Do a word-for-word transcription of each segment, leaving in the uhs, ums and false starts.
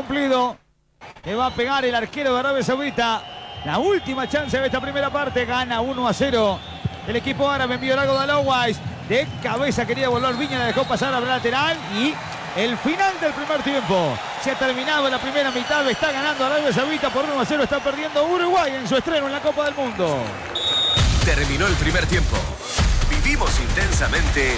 cumplido. Le va a pegar el arquero de Arabia Saudita. La última chance de esta primera parte. Gana uno a cero. El equipo árabe envió largo de Alowais. De cabeza quería volar Viña, la dejó pasar a la lateral. Y el final del primer tiempo. Se ha terminado la primera mitad. Está ganando Arabia Saudita por uno a cero. Está perdiendo Uruguay en su estreno en la Copa del Mundo. Terminó el primer tiempo. Vivimos intensamente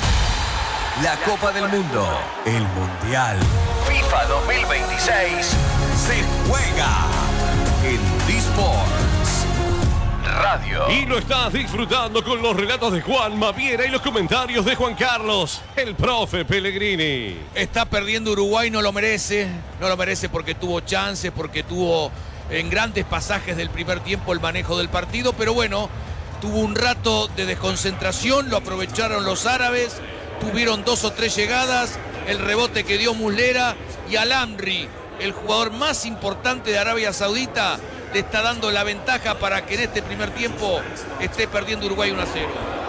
la Copa del Mundo. El Mundial FIFA dos mil veintiséis se juega en D-Sports Radio. Y lo estás disfrutando con los relatos de Juan Maviera y los comentarios de Juan Carlos, el profe Pellegrini. Está perdiendo Uruguay, no lo merece. No lo merece porque tuvo chances, porque tuvo en grandes pasajes del primer tiempo el manejo del partido. Pero bueno, tuvo un rato de desconcentración, lo aprovecharon los árabes. Tuvieron dos o tres llegadas, el rebote que dio Muslera y Al-Amri, el jugador más importante de Arabia Saudita, le está dando la ventaja para que en este primer tiempo esté perdiendo Uruguay uno a cero.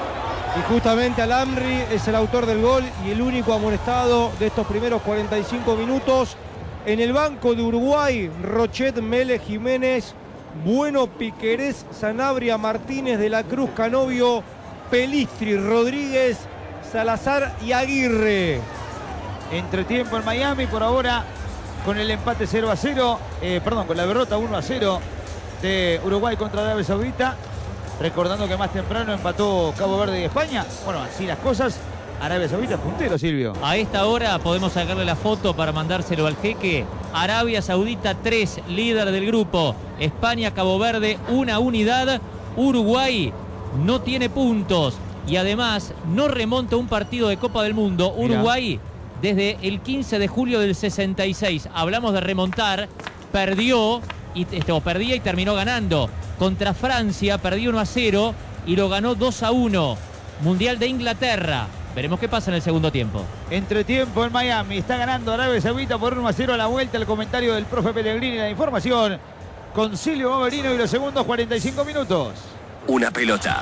Y justamente Al-Amri es el autor del gol y el único amonestado de estos primeros cuarenta y cinco minutos. En el banco de Uruguay, Rochet, Mele, Jiménez, Bueno, Piquerés, Sanabria, Martínez, De la Cruz, Canovio, Pelistri, Rodríguez, Salazar y Aguirre. Entretiempo en Miami por ahora con el empate cero a cero, eh, perdón, con la derrota uno a cero de Uruguay contra Arabia Saudita. Recordando que más temprano empató Cabo Verde y España. Bueno, así las cosas. Arabia Saudita puntero, Silvio. A esta hora podemos sacarle la foto para mandárselo al jeque. Arabia Saudita tres, líder del grupo. España, Cabo Verde, una unidad. Uruguay no tiene puntos. Y además no remonta un partido de Copa del Mundo. Uruguay desde el quince de julio del sesenta y seis. Hablamos de remontar. Perdió, y, este, o perdía y terminó ganando. Contra Francia perdió uno a cero y lo ganó dos a uno. Mundial de Inglaterra. Veremos qué pasa en el segundo tiempo. Entretiempo en Miami. Está ganando Arabia Saudita por uno a cero a la vuelta. El comentario del profe Pellegrini. La información con Silvio Maverino y los segundos cuarenta y cinco minutos. Una pelota.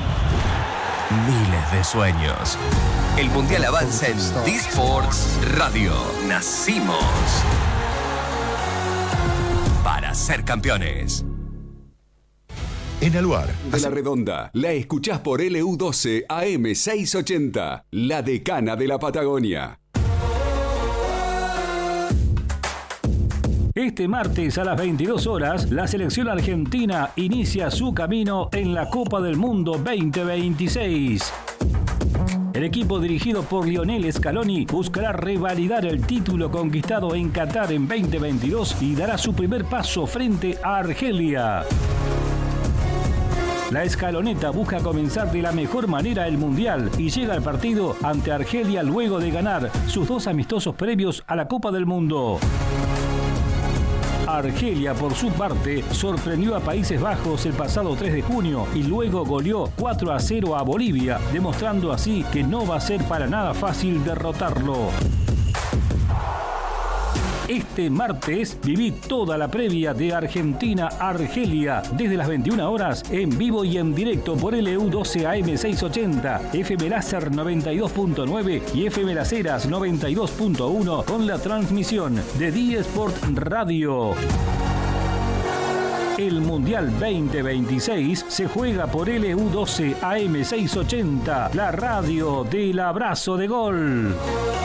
Miles de sueños. El Mundial avanza en D-Sports Radio. Nacimos para ser campeones. En Aluar, de La Redonda, la escuchás por L U doce A M seiscientos ochenta, la decana de la Patagonia. Este martes a las veintidós horas, la selección argentina inicia su camino en la Copa del Mundo veinte veintiséis. El equipo dirigido por Lionel Scaloni buscará revalidar el título conquistado en Qatar en veinte veintidós y dará su primer paso frente a Argelia. La escaloneta busca comenzar de la mejor manera el Mundial y llega al partido ante Argelia luego de ganar sus dos amistosos previos a la Copa del Mundo. Argelia, por su parte, sorprendió a Países Bajos el pasado tres de junio y luego goleó cuatro a cero a Bolivia, demostrando así que no va a ser para nada fácil derrotarlo. Este martes viví toda la previa de Argentina-Argelia desde las veintiuna horas en vivo y en directo por L U doce A M seiscientos ochenta, F M Láser noventa y dos punto nueve y F M Las Heras noventa y dos punto uno con la transmisión de D-Sport Radio. El Mundial veinte veintiséis se juega por L U doce A M seiscientos ochenta, la radio del abrazo de gol.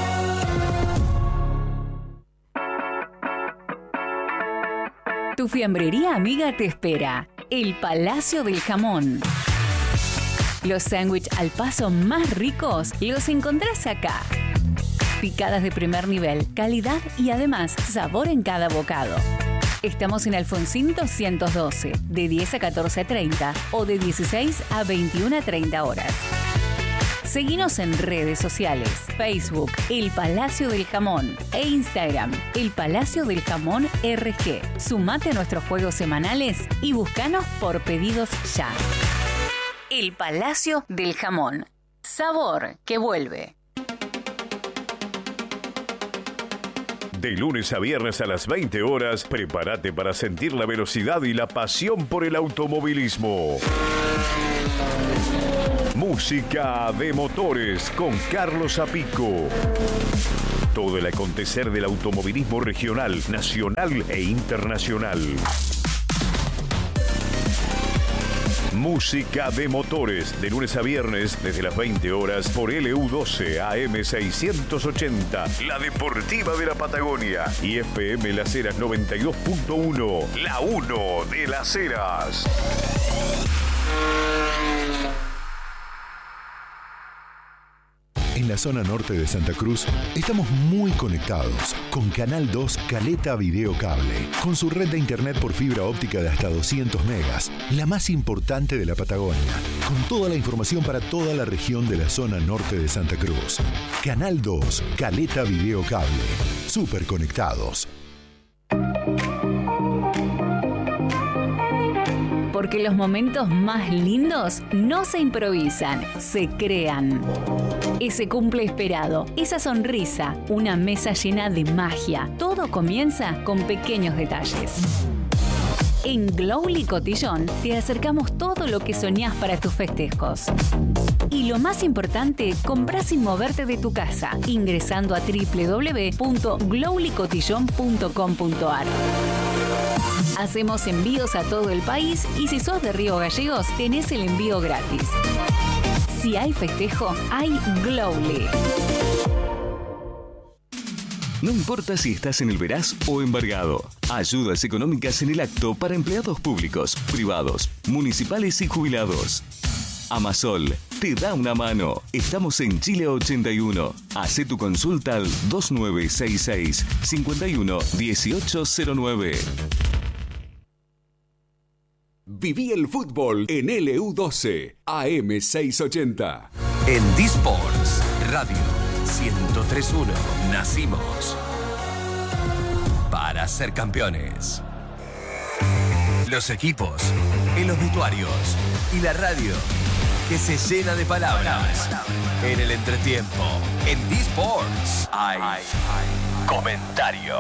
Tu fiambrería amiga te espera. El Palacio del Jamón. Los sándwiches al paso más ricos los encontrás acá. Picadas de primer nivel, calidad y además sabor en cada bocado. Estamos en Alfonsín doscientos doce, de diez a catorce treinta o de dieciséis a veintiuna treinta horas. Seguinos en redes sociales, Facebook, El Palacio del Jamón e Instagram, El Palacio del Jamón R G. Sumate a nuestros juegos semanales y búscanos por pedidos ya. El Palacio del Jamón. Sabor que vuelve. De lunes a viernes a las veinte horas, prepárate para sentir la velocidad y la pasión por el automovilismo. Música de motores con Carlos Apico. todo el acontecer del automovilismo regional, nacional e internacional. Música de motores, de lunes a viernes, desde las veinte horas, por L U doce A M seiscientos ochenta, la deportiva de la Patagonia, y F M Las Heras noventa y dos punto uno, la uno de Las Heras. En la zona norte de Santa Cruz estamos muy conectados con Canal dos Caleta Video Cable, con su red de internet por fibra óptica de hasta doscientos megas, la más importante de la Patagonia, con toda la información para toda la región de la zona norte de Santa Cruz. Canal dos Caleta Video Cable, súper conectados. Porque los momentos más lindos no se improvisan, se crean. Ese cumple esperado, esa sonrisa, una mesa llena de magia. Todo comienza con pequeños detalles. En Glowly Cotillón te acercamos todo lo que soñás para tus festejos. Y lo más importante, comprá sin moverte de tu casa, ingresando a doble u doble u doble u punto glowly cotillón punto com punto a r. Hacemos envíos a todo el país y si sos de Río Gallegos, tenés el envío gratis. Si hay festejo, hay Glowly. No importa si estás en el Veraz o embargado. Ayudas económicas en el acto para empleados públicos, privados, municipales y jubilados. Amasol te da una mano. Estamos en Chile ochenta y uno. Hacé tu consulta al dos nueve seis seis, cinco uno uno ocho cero nueve. Viví el fútbol en L U doce A M seiscientos ochenta. En D-Sports Radio ciento tres punto uno nacimos para ser campeones. Los equipos, en los vestuarios y la radio que se llena de palabras. En el entretiempo, en D-Sports hay comentario.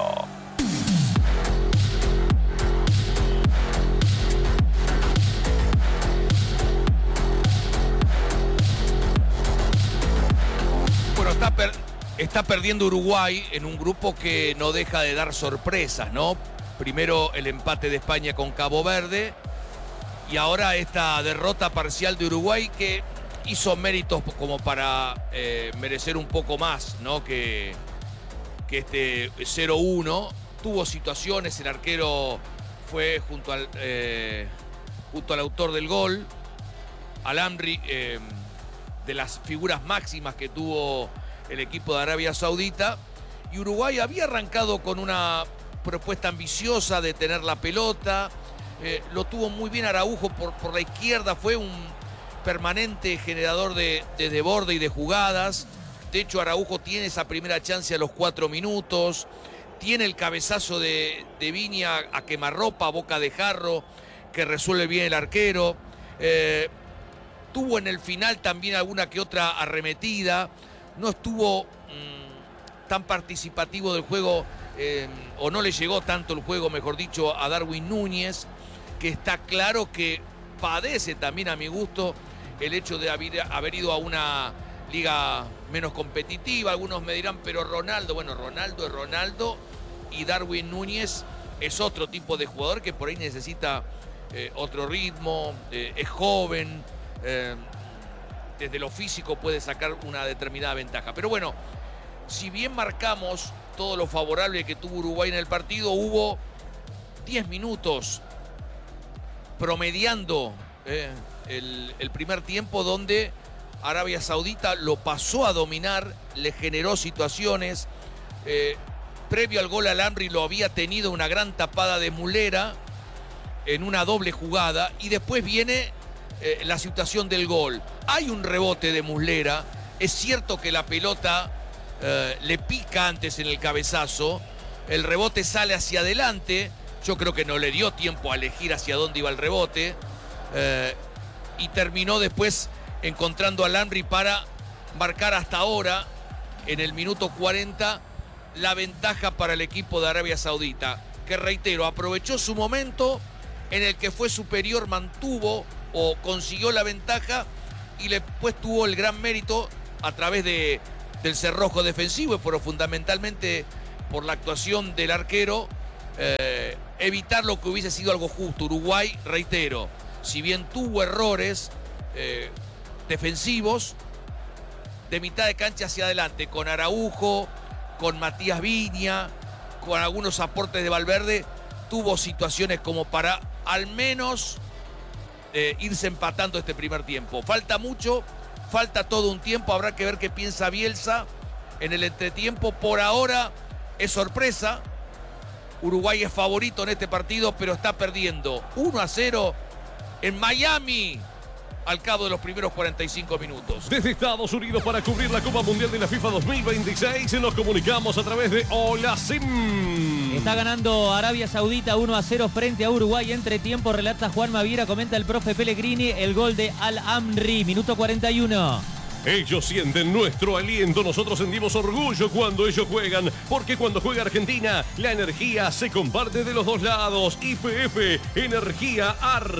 Bueno, está, per- está perdiendo Uruguay en un grupo que no deja de dar sorpresas, ¿no? Primero el empate de España con Cabo Verde y ahora esta derrota parcial de Uruguay que hizo méritos como para eh, merecer un poco más, ¿no? Que, que este cero uno. Tuvo situaciones, el arquero fue junto al, eh, junto al autor del gol, Al-Amri, eh, de las figuras máximas que tuvo el equipo de Arabia Saudita. Y Uruguay había arrancado con una propuesta ambiciosa de tener la pelota. Eh, lo tuvo muy bien Araujo por, por la izquierda, fue un permanente generador de, de desborde y de jugadas. De hecho, Araujo tiene esa primera chance a los cuatro minutos. Tiene el cabezazo de, de Viña a quemarropa, a boca de jarro, que resuelve bien el arquero. Eh, tuvo en el final también alguna que otra arremetida. No estuvo mmm, tan participativo del juego, eh, o no le llegó tanto el juego, mejor dicho, a Darwin Núñez, que está claro que padece también, a mi gusto, el hecho de haber, haber ido a una liga menos competitiva. Algunos me dirán, pero Ronaldo, bueno, Ronaldo es Ronaldo y Darwin Núñez es otro tipo de jugador que por ahí necesita eh, otro ritmo, eh, es joven, eh, desde lo físico puede sacar una determinada ventaja. Pero bueno, si bien marcamos todo lo favorable que tuvo Uruguay en el partido, hubo diez minutos promediando eh, el, el primer tiempo donde Arabia Saudita lo pasó a dominar, le generó situaciones. Eh, previo al gol Al-Amri lo había tenido una gran tapada de Mulera en una doble jugada y después viene eh, la situación del gol. Hay un rebote de Mulera, es cierto que la pelota eh, le pica antes en el cabezazo, el rebote sale hacia adelante, yo creo que no le dio tiempo a elegir hacia dónde iba el rebote eh, y terminó después encontrando a Al-Amri para marcar hasta ahora, en el minuto cuarenta, la ventaja para el equipo de Arabia Saudita, que reitero, aprovechó su momento en el que fue superior, mantuvo o consiguió la ventaja y después tuvo el gran mérito a través de, del cerrojo defensivo, pero fundamentalmente por la actuación del arquero, eh, evitar lo que hubiese sido algo justo. Uruguay, reitero, si bien tuvo errores eh, defensivos, de mitad de cancha hacia adelante, con Araujo, con Matías Viña, con algunos aportes de Valverde, tuvo situaciones como para al menos eh, irse empatando este primer tiempo. Falta mucho, falta todo un tiempo, habrá que ver qué piensa Bielsa en el entretiempo. Por ahora es sorpresa, Uruguay es favorito en este partido, pero está perdiendo uno a cero en Miami al cabo de los primeros cuarenta y cinco minutos. Desde Estados Unidos para cubrir la Copa Mundial de la FIFA dos mil veintiséis nos comunicamos a través de Hola Sim. Está ganando Arabia Saudita uno a cero frente a Uruguay. Entre tiempo relata Juan Maviera, comenta el profe Pellegrini, el gol de Al-Amri, minuto cuarenta y uno. Ellos sienten nuestro aliento, nosotros sentimos orgullo cuando ellos juegan, porque cuando juega Argentina, la energía se comparte de los dos lados. I P F, Energía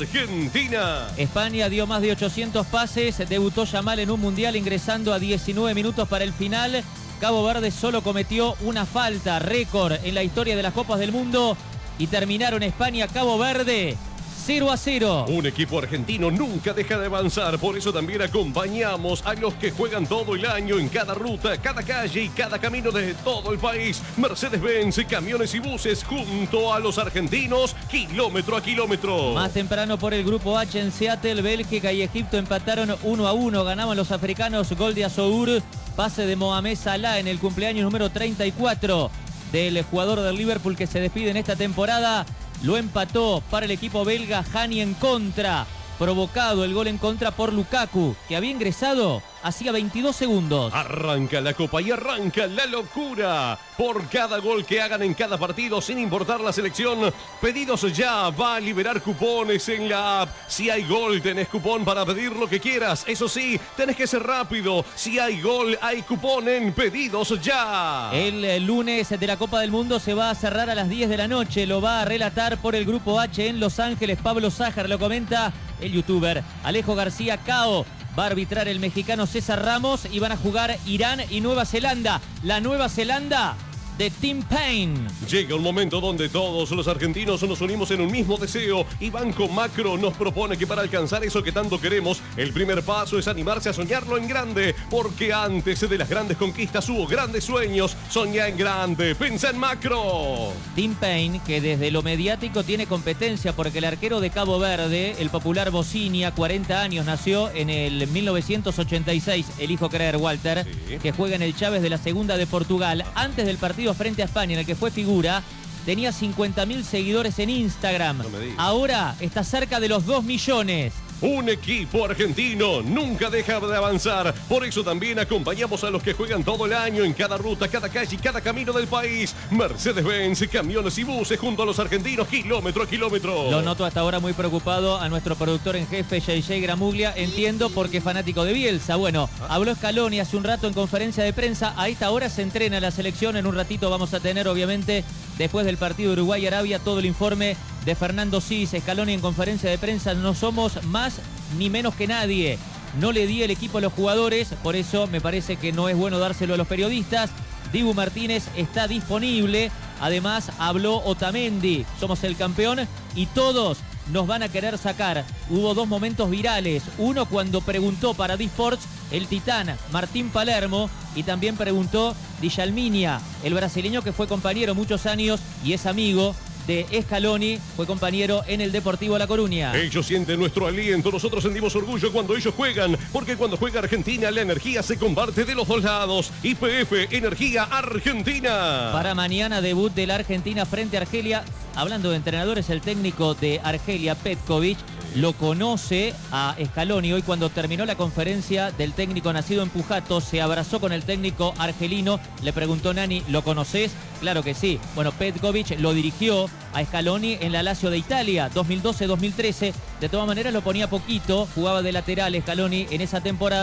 Argentina. España dio más de ochocientos pases, debutó Yamal en un mundial ingresando a diecinueve minutos para el final. Cabo Verde solo cometió una falta, récord en la historia de las Copas del Mundo, y terminaron España-Cabo Verde cero a cero. Un equipo argentino nunca deja de avanzar, por eso también acompañamos a los que juegan todo el año en cada ruta, cada calle y cada camino de todo el país. Mercedes-Benz, camiones y buses junto a los argentinos, kilómetro a kilómetro. Más temprano por el grupo H en Seattle, Bélgica y Egipto empataron uno a uno. Ganaban los africanos, gol de Azour, pase de Mohamed Salah en el cumpleaños número treinta y cuatro del jugador del Liverpool que se despide en esta temporada. Lo empató para el equipo belga Hani en contra. Provocado el gol en contra por Lukaku, que había ingresado hacía veintidós segundos. Arranca la Copa y arranca la locura. Por cada gol que hagan en cada partido, sin importar la selección, Pedidos Ya va a liberar cupones en la app. Si hay gol, tenés cupón para pedir lo que quieras. Eso sí, tenés que ser rápido. Si hay gol, hay cupón en Pedidos Ya. El, el lunes de la Copa del Mundo se va a cerrar a las diez de la noche. Lo va a relatar por el grupo H en Los Ángeles Pablo Sájar. Lo comenta el youtuber Alejo García Cao. Va a arbitrar el mexicano César Ramos y van a jugar Irán y Nueva Zelanda. La Nueva Zelanda de Tim Payne. Llega un momento donde todos los argentinos nos unimos en un mismo deseo y Banco Macro nos propone que para alcanzar eso que tanto queremos, el primer paso es animarse a soñarlo en grande, porque antes de las grandes conquistas hubo grandes sueños. Soñá en grande, pensá en macro. Tim Payne, que desde lo mediático tiene competencia porque el arquero de Cabo Verde, el popular Bocinia, cuarenta años, nació en el mil novecientos ochenta y seis, el hijo creer Walter, sí, que juega en el Chaves de la Segunda de Portugal. Antes del partido frente a España, en el que fue figura, tenía cincuenta mil seguidores en Instagram. No Ahora está cerca de los dos millones. Un equipo argentino nunca deja de avanzar. Por eso también acompañamos a los que juegan todo el año en cada ruta, cada calle y cada camino del país. Mercedes-Benz, camiones y buses junto a los argentinos, kilómetro a kilómetro. Lo noto hasta ahora muy preocupado a nuestro productor en jefe, J J Gramuglia. Entiendo porque es fanático de Bielsa. Bueno, habló Scaloni hace un rato en conferencia de prensa. A esta hora se entrena la selección. En un ratito vamos a tener, obviamente, después del partido Uruguay-Arabia, todo el informe de Fernando Cis. Scaloni en conferencia de prensa: no somos más ni menos que nadie. No le di el equipo a los jugadores, por eso me parece que no es bueno dárselo a los periodistas. Dibu Martínez está disponible. Además, habló Otamendi. Somos el campeón y todos nos van a querer sacar. Hubo dos momentos virales. Uno cuando preguntó para D-Sports el titán Martín Palermo, y también preguntó Djalminha, el brasileño que fue compañero muchos años y es amigo de Scaloni, fue compañero en el Deportivo La Coruña. Ellos sienten nuestro aliento, nosotros sentimos orgullo cuando ellos juegan, porque cuando juega Argentina la energía se comparte de los dos lados. I P F, Energía Argentina. Para mañana debut de la Argentina frente a Argelia. Hablando de entrenadores, el técnico de Argelia, Petkovic, lo conoce a Scaloni. Hoy, cuando terminó la conferencia del técnico nacido en Pujato, se abrazó con el técnico argelino. Le preguntó Nani, ¿lo conoces? Claro que sí. Bueno, Petkovic lo dirigió a Scaloni en la Lazio de Italia, dos mil doce dos mil trece. De todas maneras lo ponía poquito, jugaba de lateral Scaloni en esa temporada.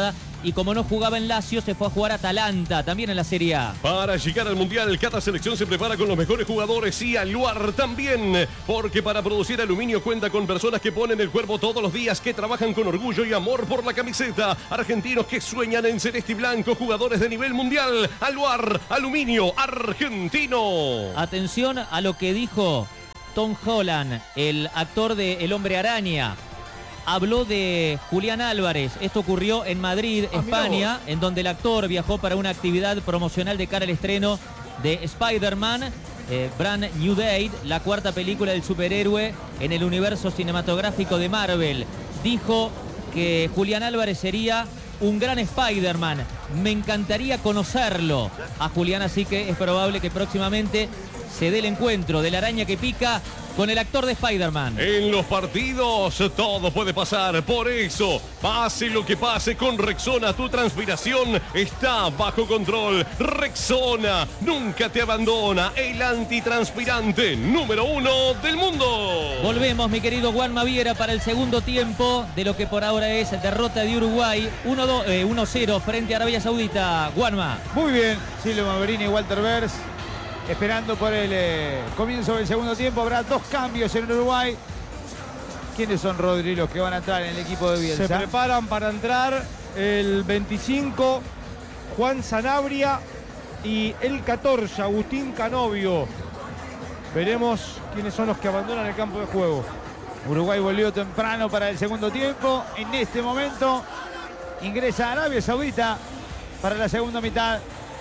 y como no jugaba en Lazio, se fue a jugar a Atalanta, también en la Serie A. Para llegar al Mundial, cada selección se prepara con los mejores jugadores y Aluar también, porque para producir aluminio cuenta con personas que ponen el cuerpo todos los días, que trabajan con orgullo y amor por la camiseta. Argentinos que sueñan en celeste y blanco, jugadores de nivel mundial. Aluar, aluminio argentino. Atención a lo que dijo Tom Holland, el actor de El Hombre Araña. Habló de Julián Álvarez. Esto ocurrió en Madrid, ah, España, en donde el actor viajó para una actividad promocional de cara al estreno de Spider-Man, eh, Brand New Day, la cuarta película del superhéroe en el universo cinematográfico de Marvel. Dijo que Julián Álvarez sería un gran Spider-Man. Me encantaría conocerlo a Julián, así que es probable que próximamente se dé el encuentro de la araña que pica con el actor de Spider-Man. En los partidos todo puede pasar, por eso, pase lo que pase con Rexona, tu transpiración está bajo control. Rexona nunca te abandona, el antitranspirante número uno del mundo. Volvemos, mi querido Juanma Viera, para el segundo tiempo de lo que por ahora es derrota de Uruguay, uno cero frente a Arabia Saudita. Juanma. Muy bien, Silvio Maverini y Walter Vers. Esperando por el eh, comienzo del segundo tiempo. Habrá dos cambios en Uruguay. ¿Quiénes son, Rodri, los que van a entrar en el equipo de Bielsa? Se preparan para entrar el veinticinco, Juan Sanabria, y el catorce, Agustín Canovio. Veremos quiénes son los que abandonan el campo de juego. Uruguay volvió temprano para el segundo tiempo. En este momento ingresa Arabia Saudita para la segunda mitad.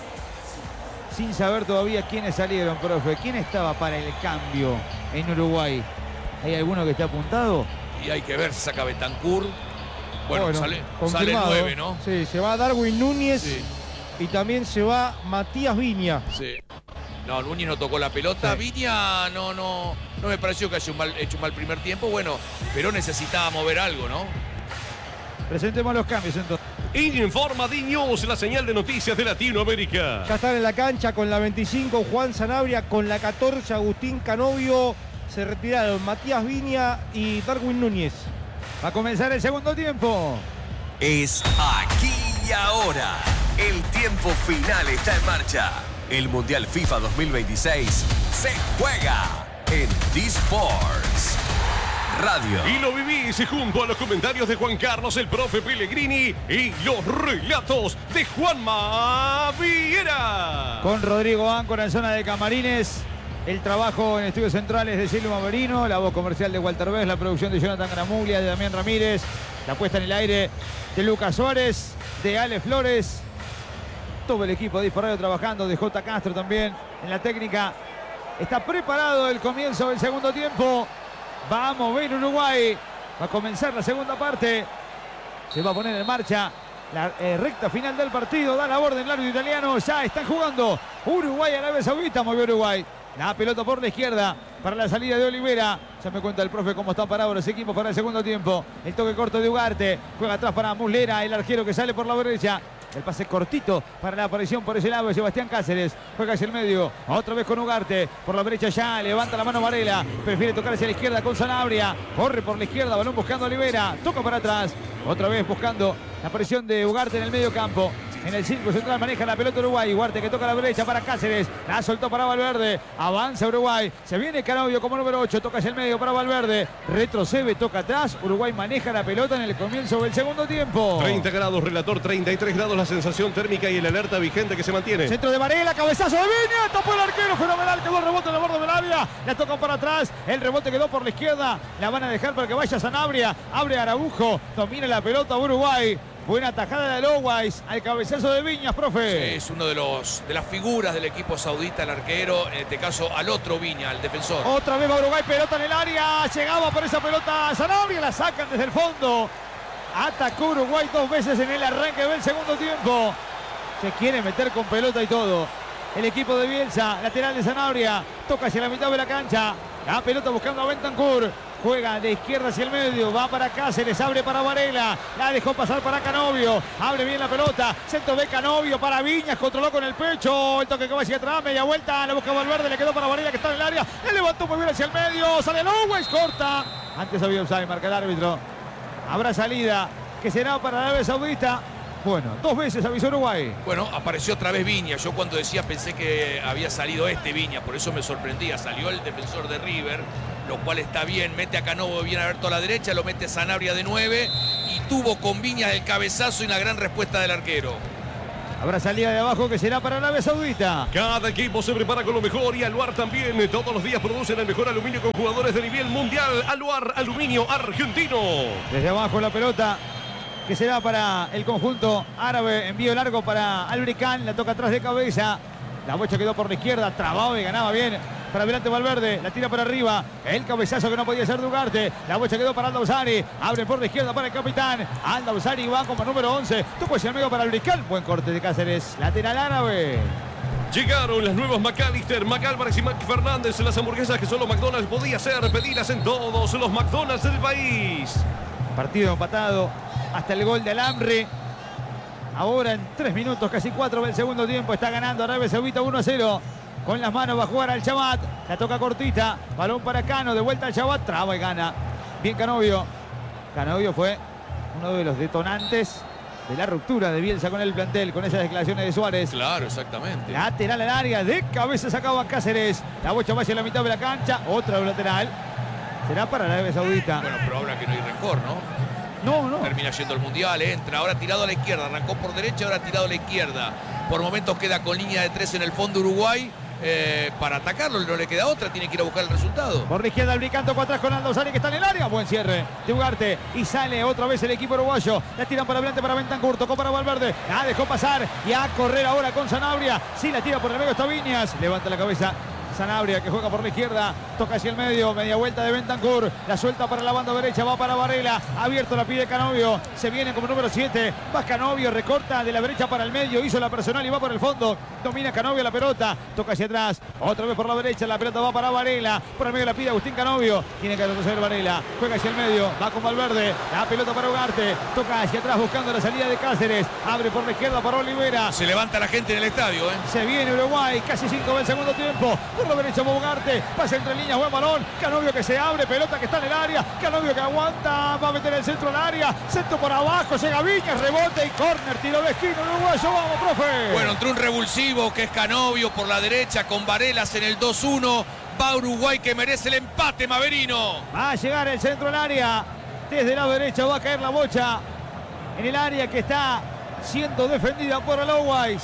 Sin saber todavía quiénes salieron, profe. ¿Quién estaba para el cambio en Uruguay? ¿Hay alguno que esté apuntado? Y hay que ver si saca Bentancur. Bueno, bueno sale, sale el nueve, ¿no? Sí, se va Darwin Núñez, sí. Y también se va Matías Viña. Sí. No, Núñez no tocó la pelota. Sí. Viña no, no, no me pareció que haya un mal, hecho un mal primer tiempo. Bueno, pero necesitaba mover algo, ¿no? Presentemos los cambios entonces. Informa D-News, la señal de noticias de Latinoamérica. Ya están en la cancha con la veinticinco Juan Sanabria, con la catorce Agustín Canovio. Se retiraron Matías Viña y Darwin Núñez. Va a comenzar el segundo tiempo. Es aquí y ahora. El tiempo final está en marcha. El Mundial FIFA dos mil veintiséis se juega en D-Sports Radio. Y lo vivís junto a los comentarios de Juan Carlos, el profe Pellegrini, y los relatos de Juanma Viera. Con Rodrigo Áncora en zona de camarines. El trabajo en estudios centrales de Silvio Maverino, la voz comercial de Walter Vez, la producción de Jonathan Gramuglia, de Damián Ramírez, la puesta en el aire de Lucas Suárez, de Ale Flores. Todo el equipo de Disparado trabajando, de J. Castro también en la técnica. Está preparado el comienzo del segundo tiempo. Vamos, ven Uruguay. Va a comenzar la segunda parte. Se va a poner en marcha la eh, recta final del partido. Da la orden el árbitro italiano. Ya están jugando Uruguay, Arabia Saudita. Movió Uruguay. La pelota por la izquierda para la salida de Olivera. Ya me cuenta el profe cómo están parados los equipos para el segundo tiempo. El toque corto de Ugarte. Juega atrás para Muslera, el arquero que sale por la derecha. El pase cortito para la aparición por ese lado de Sebastián Cáceres. Juega hacia el medio. Otra vez con Ugarte. Por la derecha ya. Levanta la mano Varela. Prefiere tocar hacia la izquierda con Sanabria. Corre por la izquierda. Balón buscando a Olivera. Toca para atrás. Otra vez buscando la aparición de Ugarte en el medio campo. En el círculo central maneja la pelota Uruguay. Ugarte que toca a la derecha para Cáceres. La soltó para Valverde. Avanza Uruguay. Se viene Canovio como número ocho. Toca hacia el medio para Valverde. Retrocede, toca atrás. Uruguay maneja la pelota en el comienzo del segundo tiempo. treinta grados, relator, treinta y tres grados la sensación térmica y el alerta vigente que se mantiene. Centro de Varela, cabezazo de Viña. Tapó el arquero, fenomenal. Quedó el rebote en el borde del área. La tocan para atrás. El rebote quedó por la izquierda. La van a dejar para que vaya Sanabria. Abre Araujo. Domina la pelota Uruguay. Buena tajada de Lowais al cabezazo de Viñas, profe. Sí, es uno de los de las figuras del equipo saudita, el arquero, en este caso al otro Viña, al defensor. Otra vez va Uruguay, pelota en el área, llegaba por esa pelota Sanabria, la sacan desde el fondo. Atacó Uruguay dos veces en el arranque del segundo tiempo. Se quiere meter con pelota y todo. El equipo de Bielsa, lateral de Sanabria, toca hacia la mitad de la cancha. La pelota buscando a Bentancur. Juega de izquierda hacia el medio, va para Cáceres, abre para Varela, la dejó pasar para Canovio, abre bien la pelota, centro de Canovio para Viñas, controló con el pecho, el toque que va hacia atrás, media vuelta, la busca Valverde, le quedó para Varela que está en el área, le levantó muy bien hacia el medio, sale Lowais, corta, antes había offside, marca el árbitro, habrá salida que será para Arabia Saudita, Bueno, dos veces avisó Uruguay. Bueno, apareció otra vez Viña. Yo cuando decía pensé que había salido este Viña, por eso me sorprendía. Salió el defensor de River, lo cual está bien. Mete a Canovo bien abierto a la derecha, lo mete Sanabria de nueve y tuvo con Viña el cabezazo y una gran respuesta del arquero. Habrá salida de abajo que será para Arabia Saudita. Cada equipo se prepara con lo mejor y Aluar también. Todos los días producen el mejor aluminio con jugadores de nivel mundial. Aluar, aluminio argentino. Desde abajo la pelota que será para el conjunto árabe. Envío largo para Albricán. La toca atrás de cabeza. La bocha quedó por la izquierda. Trabado y ganaba bien. Para adelante Valverde. La tira para arriba. El cabezazo que no podía ser de Ugarte. La bocha quedó para Aldausari. Abre por la izquierda para el capitán. Aldausari va como número once. Tocó hacia el medio para Albricán. Buen corte de Cáceres. Lateral árabe. Llegaron las nuevas McAllister, McAlvarez y Mac Fernández. Las hamburguesas que solo McDonald's podía hacer. Pedidas en todos los McDonald's del país. Partido empatado hasta el gol de Alamri. Ahora en tres minutos, casi cuatro del segundo tiempo, está ganando Arabia Saudita uno a cero. Con las manos va a jugar al Chabat. La toca cortita. Balón para Cano. De vuelta al Chabat. Traba y gana. Bien Canovio. Canovio fue uno de los detonantes de la ruptura de Bielsa con el plantel, con esas declaraciones de Suárez. Claro, exactamente. Lateral al área. De cabeza sacaba Cáceres. La bocha va hacia la mitad de la cancha. Otra lateral. Será para Arabia Saudita. Bueno, pero ahora que no hay rencor, ¿no? No, no. Termina yendo al Mundial, entra, ahora tirado a la izquierda, arrancó por derecha, ahora tirado a la izquierda. Por momentos queda con línea de tres en el fondo Uruguay. Eh, para atacarlo, no le queda otra, tiene que ir a buscar el resultado. Por la izquierda, Albricán tocó atrás con Aldausari que está en el área. Buen cierre de Ugarte. Y sale otra vez el equipo uruguayo. La tiran para adelante para Bentancur. Tocó para Valverde. La dejó pasar. Y a correr ahora con Sanabria. Sí, la tira por el medio está Viñas. Levanta la cabeza Sanabria que juega por la izquierda. Toca hacia el medio. Media vuelta de Bentancur. La suelta para la banda derecha. Va para Varela. Abierto la pide Canovio. Se viene como número siete. Va Canovio. Recorta de la derecha para el medio. Hizo la personal y va por el fondo. Domina Canovio la pelota. Toca hacia atrás. Otra vez por la derecha. La pelota va para Varela. Por el medio la pide Agustín Canovio. Tiene que retroceder Varela. Juega hacia el medio. Va con Valverde. La pelota para Ugarte. Toca hacia atrás buscando la salida de Cáceres. Abre por la izquierda para Olivera. Se levanta la gente en el estadio, ¿eh? Se viene Uruguay. Casi cinco del segundo tiempo. Por la derecha Ugarte. Pasa entre líneas. Buen balón. Canovio que se abre. Pelota que está en el área. Canovio que aguanta. Va a meter el centro al área. Centro por abajo. Llega Viñas. Rebote y córner. Tiro de esquina uruguayo. Vamos, profe. Bueno, entró un revulsivo que es Canovio por la derecha con Varelas en el dos uno. Va Uruguay que merece el empate, Maverino. Va a llegar el centro al área. Desde el lado derecho va a caer la bocha. En el área que está siendo defendida por el Always.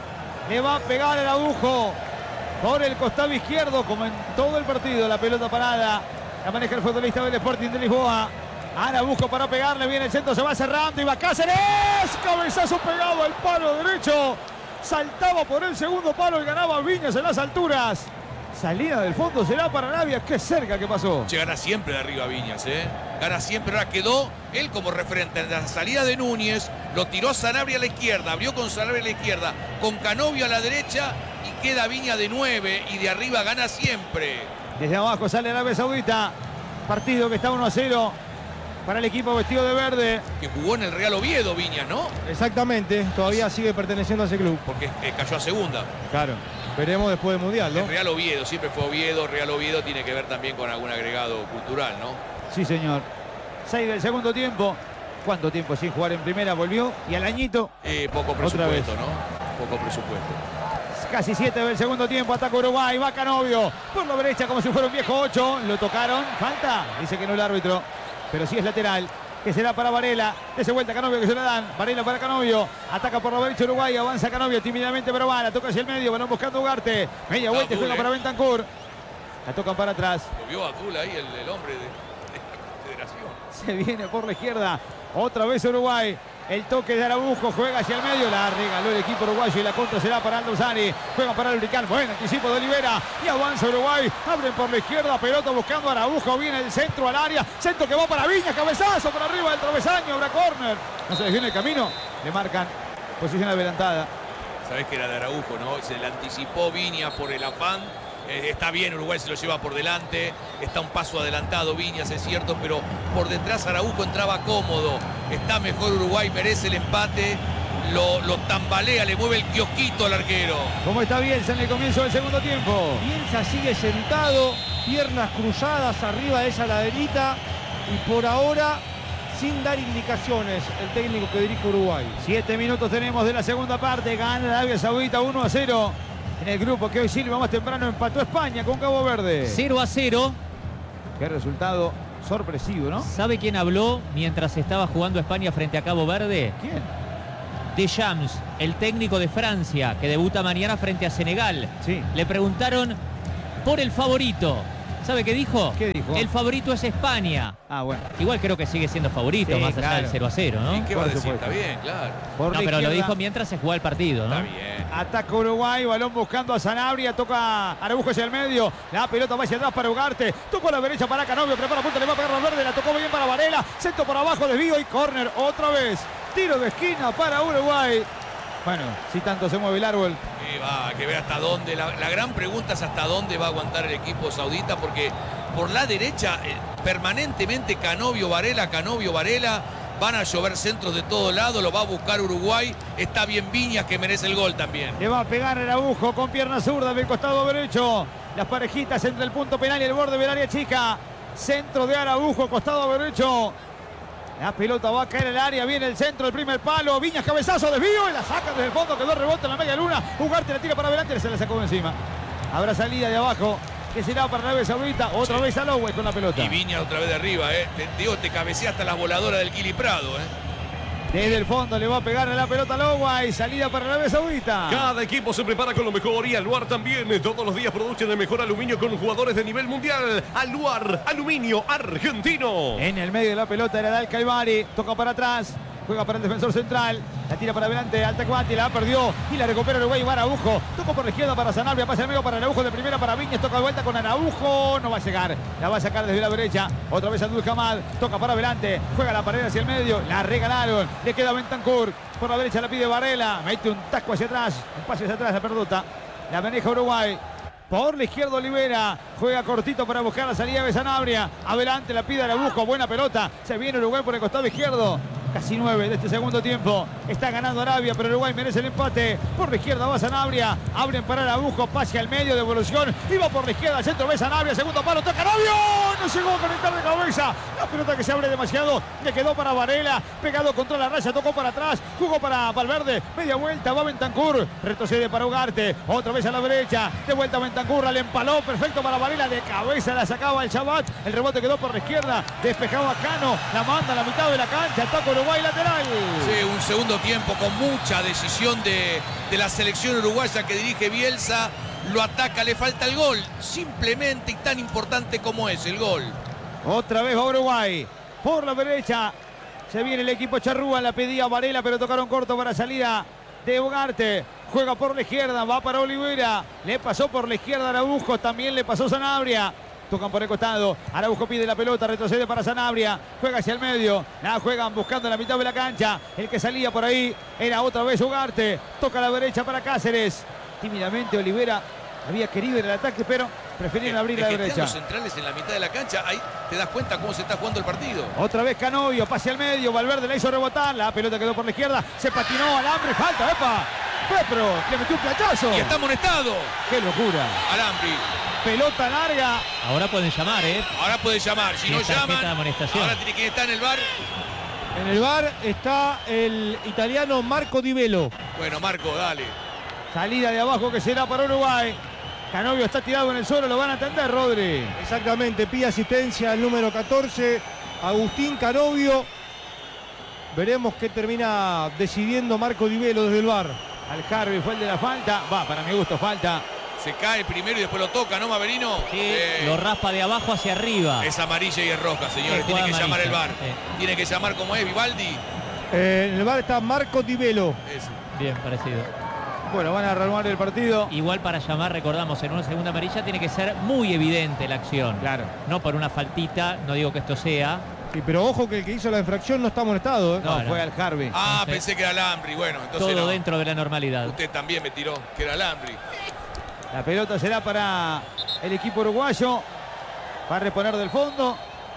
Le va a pegar el agujo por el costado izquierdo, como en todo el partido. La pelota parada. La maneja el futbolista del Sporting de Lisboa. Ahora busco para pegarle. Viene el centro. Se va cerrando. Y va Cáceres. Cabezazo pegado al palo derecho. Saltaba por el segundo palo y ganaba Viñas en las alturas. Salida del fondo será para Arabia. Qué cerca que pasó. Llegará siempre de arriba Viñas, ¿eh? Gana siempre. Ahora quedó él como referente en la salida de Núñez. Lo tiró Sanabria a la izquierda. Abrió con Sanabria a la izquierda. Con Canovio a la derecha. Y queda Viña de nueve. Y de arriba gana siempre. Desde abajo sale Arabia Saudita. Partido que está uno a cero. Para el equipo vestido de verde. Que jugó en el Real Oviedo, Viñas, ¿no? Exactamente. Todavía sigue perteneciendo a ese club. Porque eh, cayó a segunda. Claro. Veremos después del Mundial, ¿no? El Real Oviedo, siempre fue Oviedo. Real Oviedo tiene que ver también con algún agregado cultural, ¿no? Sí, señor. seis del segundo tiempo. ¿Cuánto tiempo sin jugar en primera? Volvió. Y al añito. Eh, poco presupuesto, ¿no? Poco presupuesto. Casi siete del segundo tiempo. Ataca Uruguay. Va Canovio. Por la derecha como si fuera un viejo ocho. Lo tocaron. Falta. Dice que no el árbitro. Pero sí es lateral, que será para Varela. Dese vuelta Canovio que se la dan. Varela para Canovio. Ataca por la derecha Uruguay. Avanza Canovio tímidamente, pero va. La toca hacia el medio. Balón buscando Ugarte. Media vuelta y juega para Bentancur. La tocan para atrás. Lo vio Azul ahí, el, el hombre de, de la federación. Se viene por la izquierda. Otra vez Uruguay. El toque de Araujo, juega hacia el medio, la regaló el equipo uruguayo y la contra será para Aldausari. Juega para el Huracán, buen anticipo de Olivera y avanza Uruguay. Abren por la izquierda, pelota buscando a Araujo, viene el centro al área, centro que va para Viñas, cabezazo por arriba del travesaño, habrá córner. No se les viene el camino, le marcan posición adelantada. Sabés que era de Araujo, ¿no? Se le anticipó Viñas por el afán. Eh, está bien, Uruguay se lo lleva por delante, está un paso adelantado Viñas, es cierto, pero por detrás Araujo entraba cómodo. Está mejor Uruguay, merece el empate, lo, lo tambalea, le mueve el kiosquito al arquero. ¿Cómo está Bielsa en el comienzo del segundo tiempo? Bielsa sigue sentado, piernas cruzadas arriba de esa laderita y por ahora sin dar indicaciones el técnico que dirige Uruguay. Siete minutos tenemos de la segunda parte. Gana Arabia Saudita uno a cero. En el grupo que hoy Silva más temprano empató España con Cabo Verde. cero a cero. Qué resultado sorpresivo, ¿no? ¿Sabe quién habló mientras estaba jugando España frente a Cabo Verde? ¿Quién? Deschamps, el técnico de Francia, que debuta mañana frente a Senegal. Sí. Le preguntaron por el favorito. ¿Sabe qué dijo? ¿Qué dijo? El favorito es España. Ah, bueno. Igual creo que sigue siendo favorito, Sí, más allá claro. del cero a cero, ¿no? ¿Y qué va a decir? Está bien, claro. Por No, la pero lo izquierda, dijo mientras se jugaba el partido, ¿no? Está bien. Ataca Uruguay, balón buscando a Sanabria, toca Araujo hacia el medio, la pelota va hacia atrás para Ugarte, tocó a la derecha para Canovio, prepara punta, le va a pegar Valverde, la tocó bien para Varela, centro por abajo, desvío y córner otra vez. Tiro de esquina para Uruguay. Bueno, si tanto se mueve el árbol. Sí, va, hay que ver hasta dónde. La, la gran pregunta es hasta dónde va a aguantar el equipo saudita, porque por la derecha eh, permanentemente Canovio, Varela, Canovio, Varela. Van a llover centros de todo lado, lo va a buscar Uruguay. Está bien Viñas, que merece el gol también. Le va a pegar Araujo con pierna zurda del costado derecho. Las parejitas entre el punto penal y el borde del área chica. Centro de Araujo, costado derecho. La pelota va a caer en el área, viene el centro, el primer palo. Viñas, cabezazo, desvío y la saca desde el fondo. Quedó rebote en la media luna. Ugarte la tira para adelante, se la sacó de encima. Habrá salida de abajo. Que será para Arabia Saudita. Otra sí. vez a Lowey con la pelota. Y Viñas otra vez de arriba, ¿eh? Te, digo, te cabecea hasta las voladoras del Kili Prado, ¿eh? Desde el fondo le va a pegar a la pelota a Lowey. Salida para Arabia Saudita. Cada equipo se prepara con lo mejor y Aluar también. Todos los días producen el mejor aluminio con jugadores de nivel mundial. Aluar, aluminio argentino. En el medio de la pelota era Dal Calvari. Toca para atrás. Juega para el defensor central. La tira para adelante. Alta Cuati. La perdió. Y la recupera Uruguay. Va Araujo. Toca por la izquierda para Sanabria. Pasa el medio para Araujo. De primera para Viñas. Toca de vuelta con Araujo. No va a llegar. La va a sacar desde la derecha. Otra vez Abdul Hamad. Toca para adelante. Juega la pared hacia el medio. La regalaron. Le queda Bentancur. Por la derecha la pide Varela. Mete un taco hacia atrás. Un pase hacia atrás. La pelota. La maneja Uruguay. Por la izquierda Olivera, juega cortito para buscar la salida de Sanabria. Adelante la pide Araujo, buena pelota. Se viene Uruguay por el costado izquierdo. Casi nueve de este segundo tiempo. Está ganando Arabia, pero Uruguay merece el empate. Por la izquierda va Sanabria. Abren para Araujo, pase al medio, devolución. Y va por la izquierda, al centro ve Sanabria. Segundo palo, toca Arabio. No llegó a conectar de cabeza. La pelota que se abre demasiado. Le quedó para Varela. Pegado contra la raya, tocó para atrás. Jugó para Valverde. Media vuelta, va Bentancur. Retrocede para Ugarte. Otra vez a la derecha. De vuelta Bentancur. Le empaló. Perfecto para Varela. De cabeza la sacaba el Chabat. El rebote quedó por la izquierda. Despejaba Cano. La manda a la mitad de la cancha. Ataca Uruguay lateral. Sí, un segundo tiempo con mucha decisión de, de la selección uruguaya que dirige Bielsa. Lo ataca, le falta el gol. Simplemente y tan importante como es el gol. Otra vez va Uruguay. Por la derecha. Se viene el equipo Charrúa. La pedía Varela, pero tocaron corto para salida de Ugarte. Juega por la izquierda. Va para Olivera. Le pasó por la izquierda a Araujo. También le pasó Sanabria. Tocan por el costado. Araujo pide la pelota. Retrocede para Sanabria. Juega hacia el medio. La juegan buscando la mitad de la cancha. El que salía por ahí era otra vez Ugarte. Toca a la derecha para Cáceres. Tímidamente Olivera había querido ir al ataque, pero prefirieron abrir la derecha. Los centrales en la mitad de la cancha. Ahí te das cuenta cómo se está jugando el partido. Otra vez Canovio. Pase al medio. Valverde la hizo rebotar. La pelota quedó por la izquierda. Se patinó Alambre. Falta. ¡Epa! Pero le metió un plachazo. Y está amonestado. ¡Qué locura! Alambri. Pelota larga. Ahora pueden llamar, ¿eh? Ahora pueden llamar. Si no llaman, ahora tiene que estar en el bar. En el bar está el italiano Marco Di Velo. Bueno, Marco, dale. Salida de abajo que será para Uruguay. Canovio está tirado en el suelo, lo van a atender, Rodri. Exactamente, pide asistencia al número catorce, Agustín Canovio. Veremos qué termina decidiendo Marco Di Velo desde el bar. Al Harvey fue el de la falta. Va, para mi gusto, falta. Se cae primero y después lo toca, ¿no, Maverino? Sí, eh, lo raspa de abajo hacia arriba. Es amarilla y es roja, señores. Tiene que amarilla. llamar el bar. Sí. Tiene que llamar como es, Vivaldi. Eh, en el bar está Marco Di Velo. Ese. Bien, parecido. Bueno, van a reanudar el partido. Igual para llamar, recordamos, en una segunda amarilla tiene que ser muy evidente la acción. Claro. No por una faltita, no digo que esto sea. Sí, pero ojo que el que hizo la infracción no está amonestado, ¿eh? No, no, fue no. al Harvey. Ah, no sé. Pensé que era Lambri. Bueno, entonces todo no. dentro de la normalidad. Usted también me tiró que era Lambri. La pelota será para el equipo uruguayo. Va a reponer del fondo.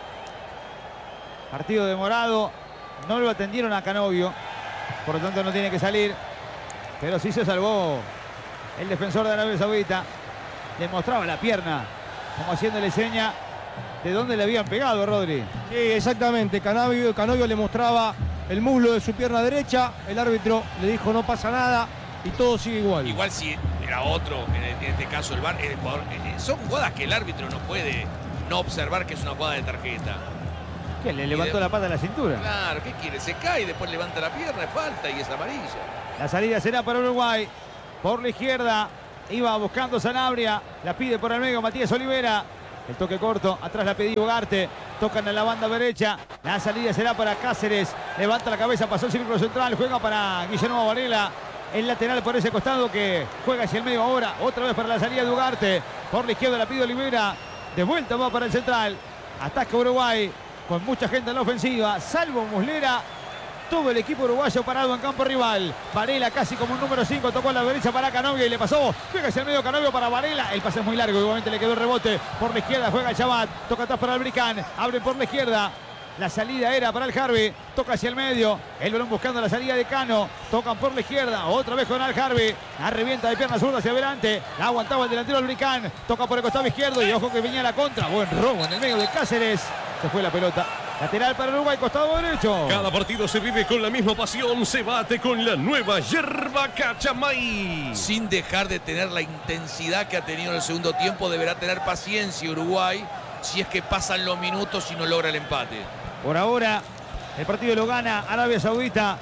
Partido demorado. No lo atendieron a Canovio. Por lo tanto no tiene que salir. Pero sí se salvó el defensor de Arabia Saudita. Le mostraba la pierna, como haciéndole seña de dónde le habían pegado, Rodri. Sí, exactamente. Canovio, Canovio le mostraba el muslo de su pierna derecha. El árbitro le dijo no pasa nada y todo sigue igual. Igual si era otro, en, el, en este caso el V A R, el jugador, eh, son jugadas que el árbitro no puede no observar que es una jugada de tarjeta. ¿Qué? Le levantó de... la pata a la cintura. Claro, ¿qué quiere? Se cae y después levanta la pierna, es falta y es amarilla. La salida será para Uruguay. Por la izquierda iba buscando Sanabria. La pide por el medio Matías Olivera. El toque corto, atrás la pidió Ugarte. Tocan en la banda derecha. La salida será para Cáceres. Levanta la cabeza, pasó el círculo central. Juega para Guillermo Varela. El lateral por ese costado que juega hacia el medio ahora. Otra vez para la salida de Ugarte. Por la izquierda la pide Olivera. De vuelta va para el central. Ataca Uruguay con mucha gente en la ofensiva. Salvo Muslera. Todo el equipo uruguayo parado en campo rival. Varela casi como un número cinco. Tocó a la derecha para Canovio y le pasó. Juega hacia el medio Canovio para Varela. El pase es muy largo. Igualmente le quedó el rebote. Por la izquierda juega Chabat. Toca atrás para el Bricán. Abre por la izquierda. La salida era para el Harvey. Toca hacia el medio. El balón buscando la salida de Cano. Tocan por la izquierda. Otra vez con Al Harvey. La revienta de pierna zurda hacia adelante. La aguantaba el delantero del Bricán. Toca por el costado izquierdo. Y ojo que venía la contra. Buen robo en el medio de Cáceres. Se fue la pelota. Lateral para Uruguay, costado derecho. Cada partido se vive con la misma pasión, se bate con la nueva yerba Cachamay. Sin dejar de tener la intensidad que ha tenido en el segundo tiempo, deberá tener paciencia Uruguay si es que pasan los minutos y no logra el empate. Por ahora, el partido lo gana Arabia Saudita.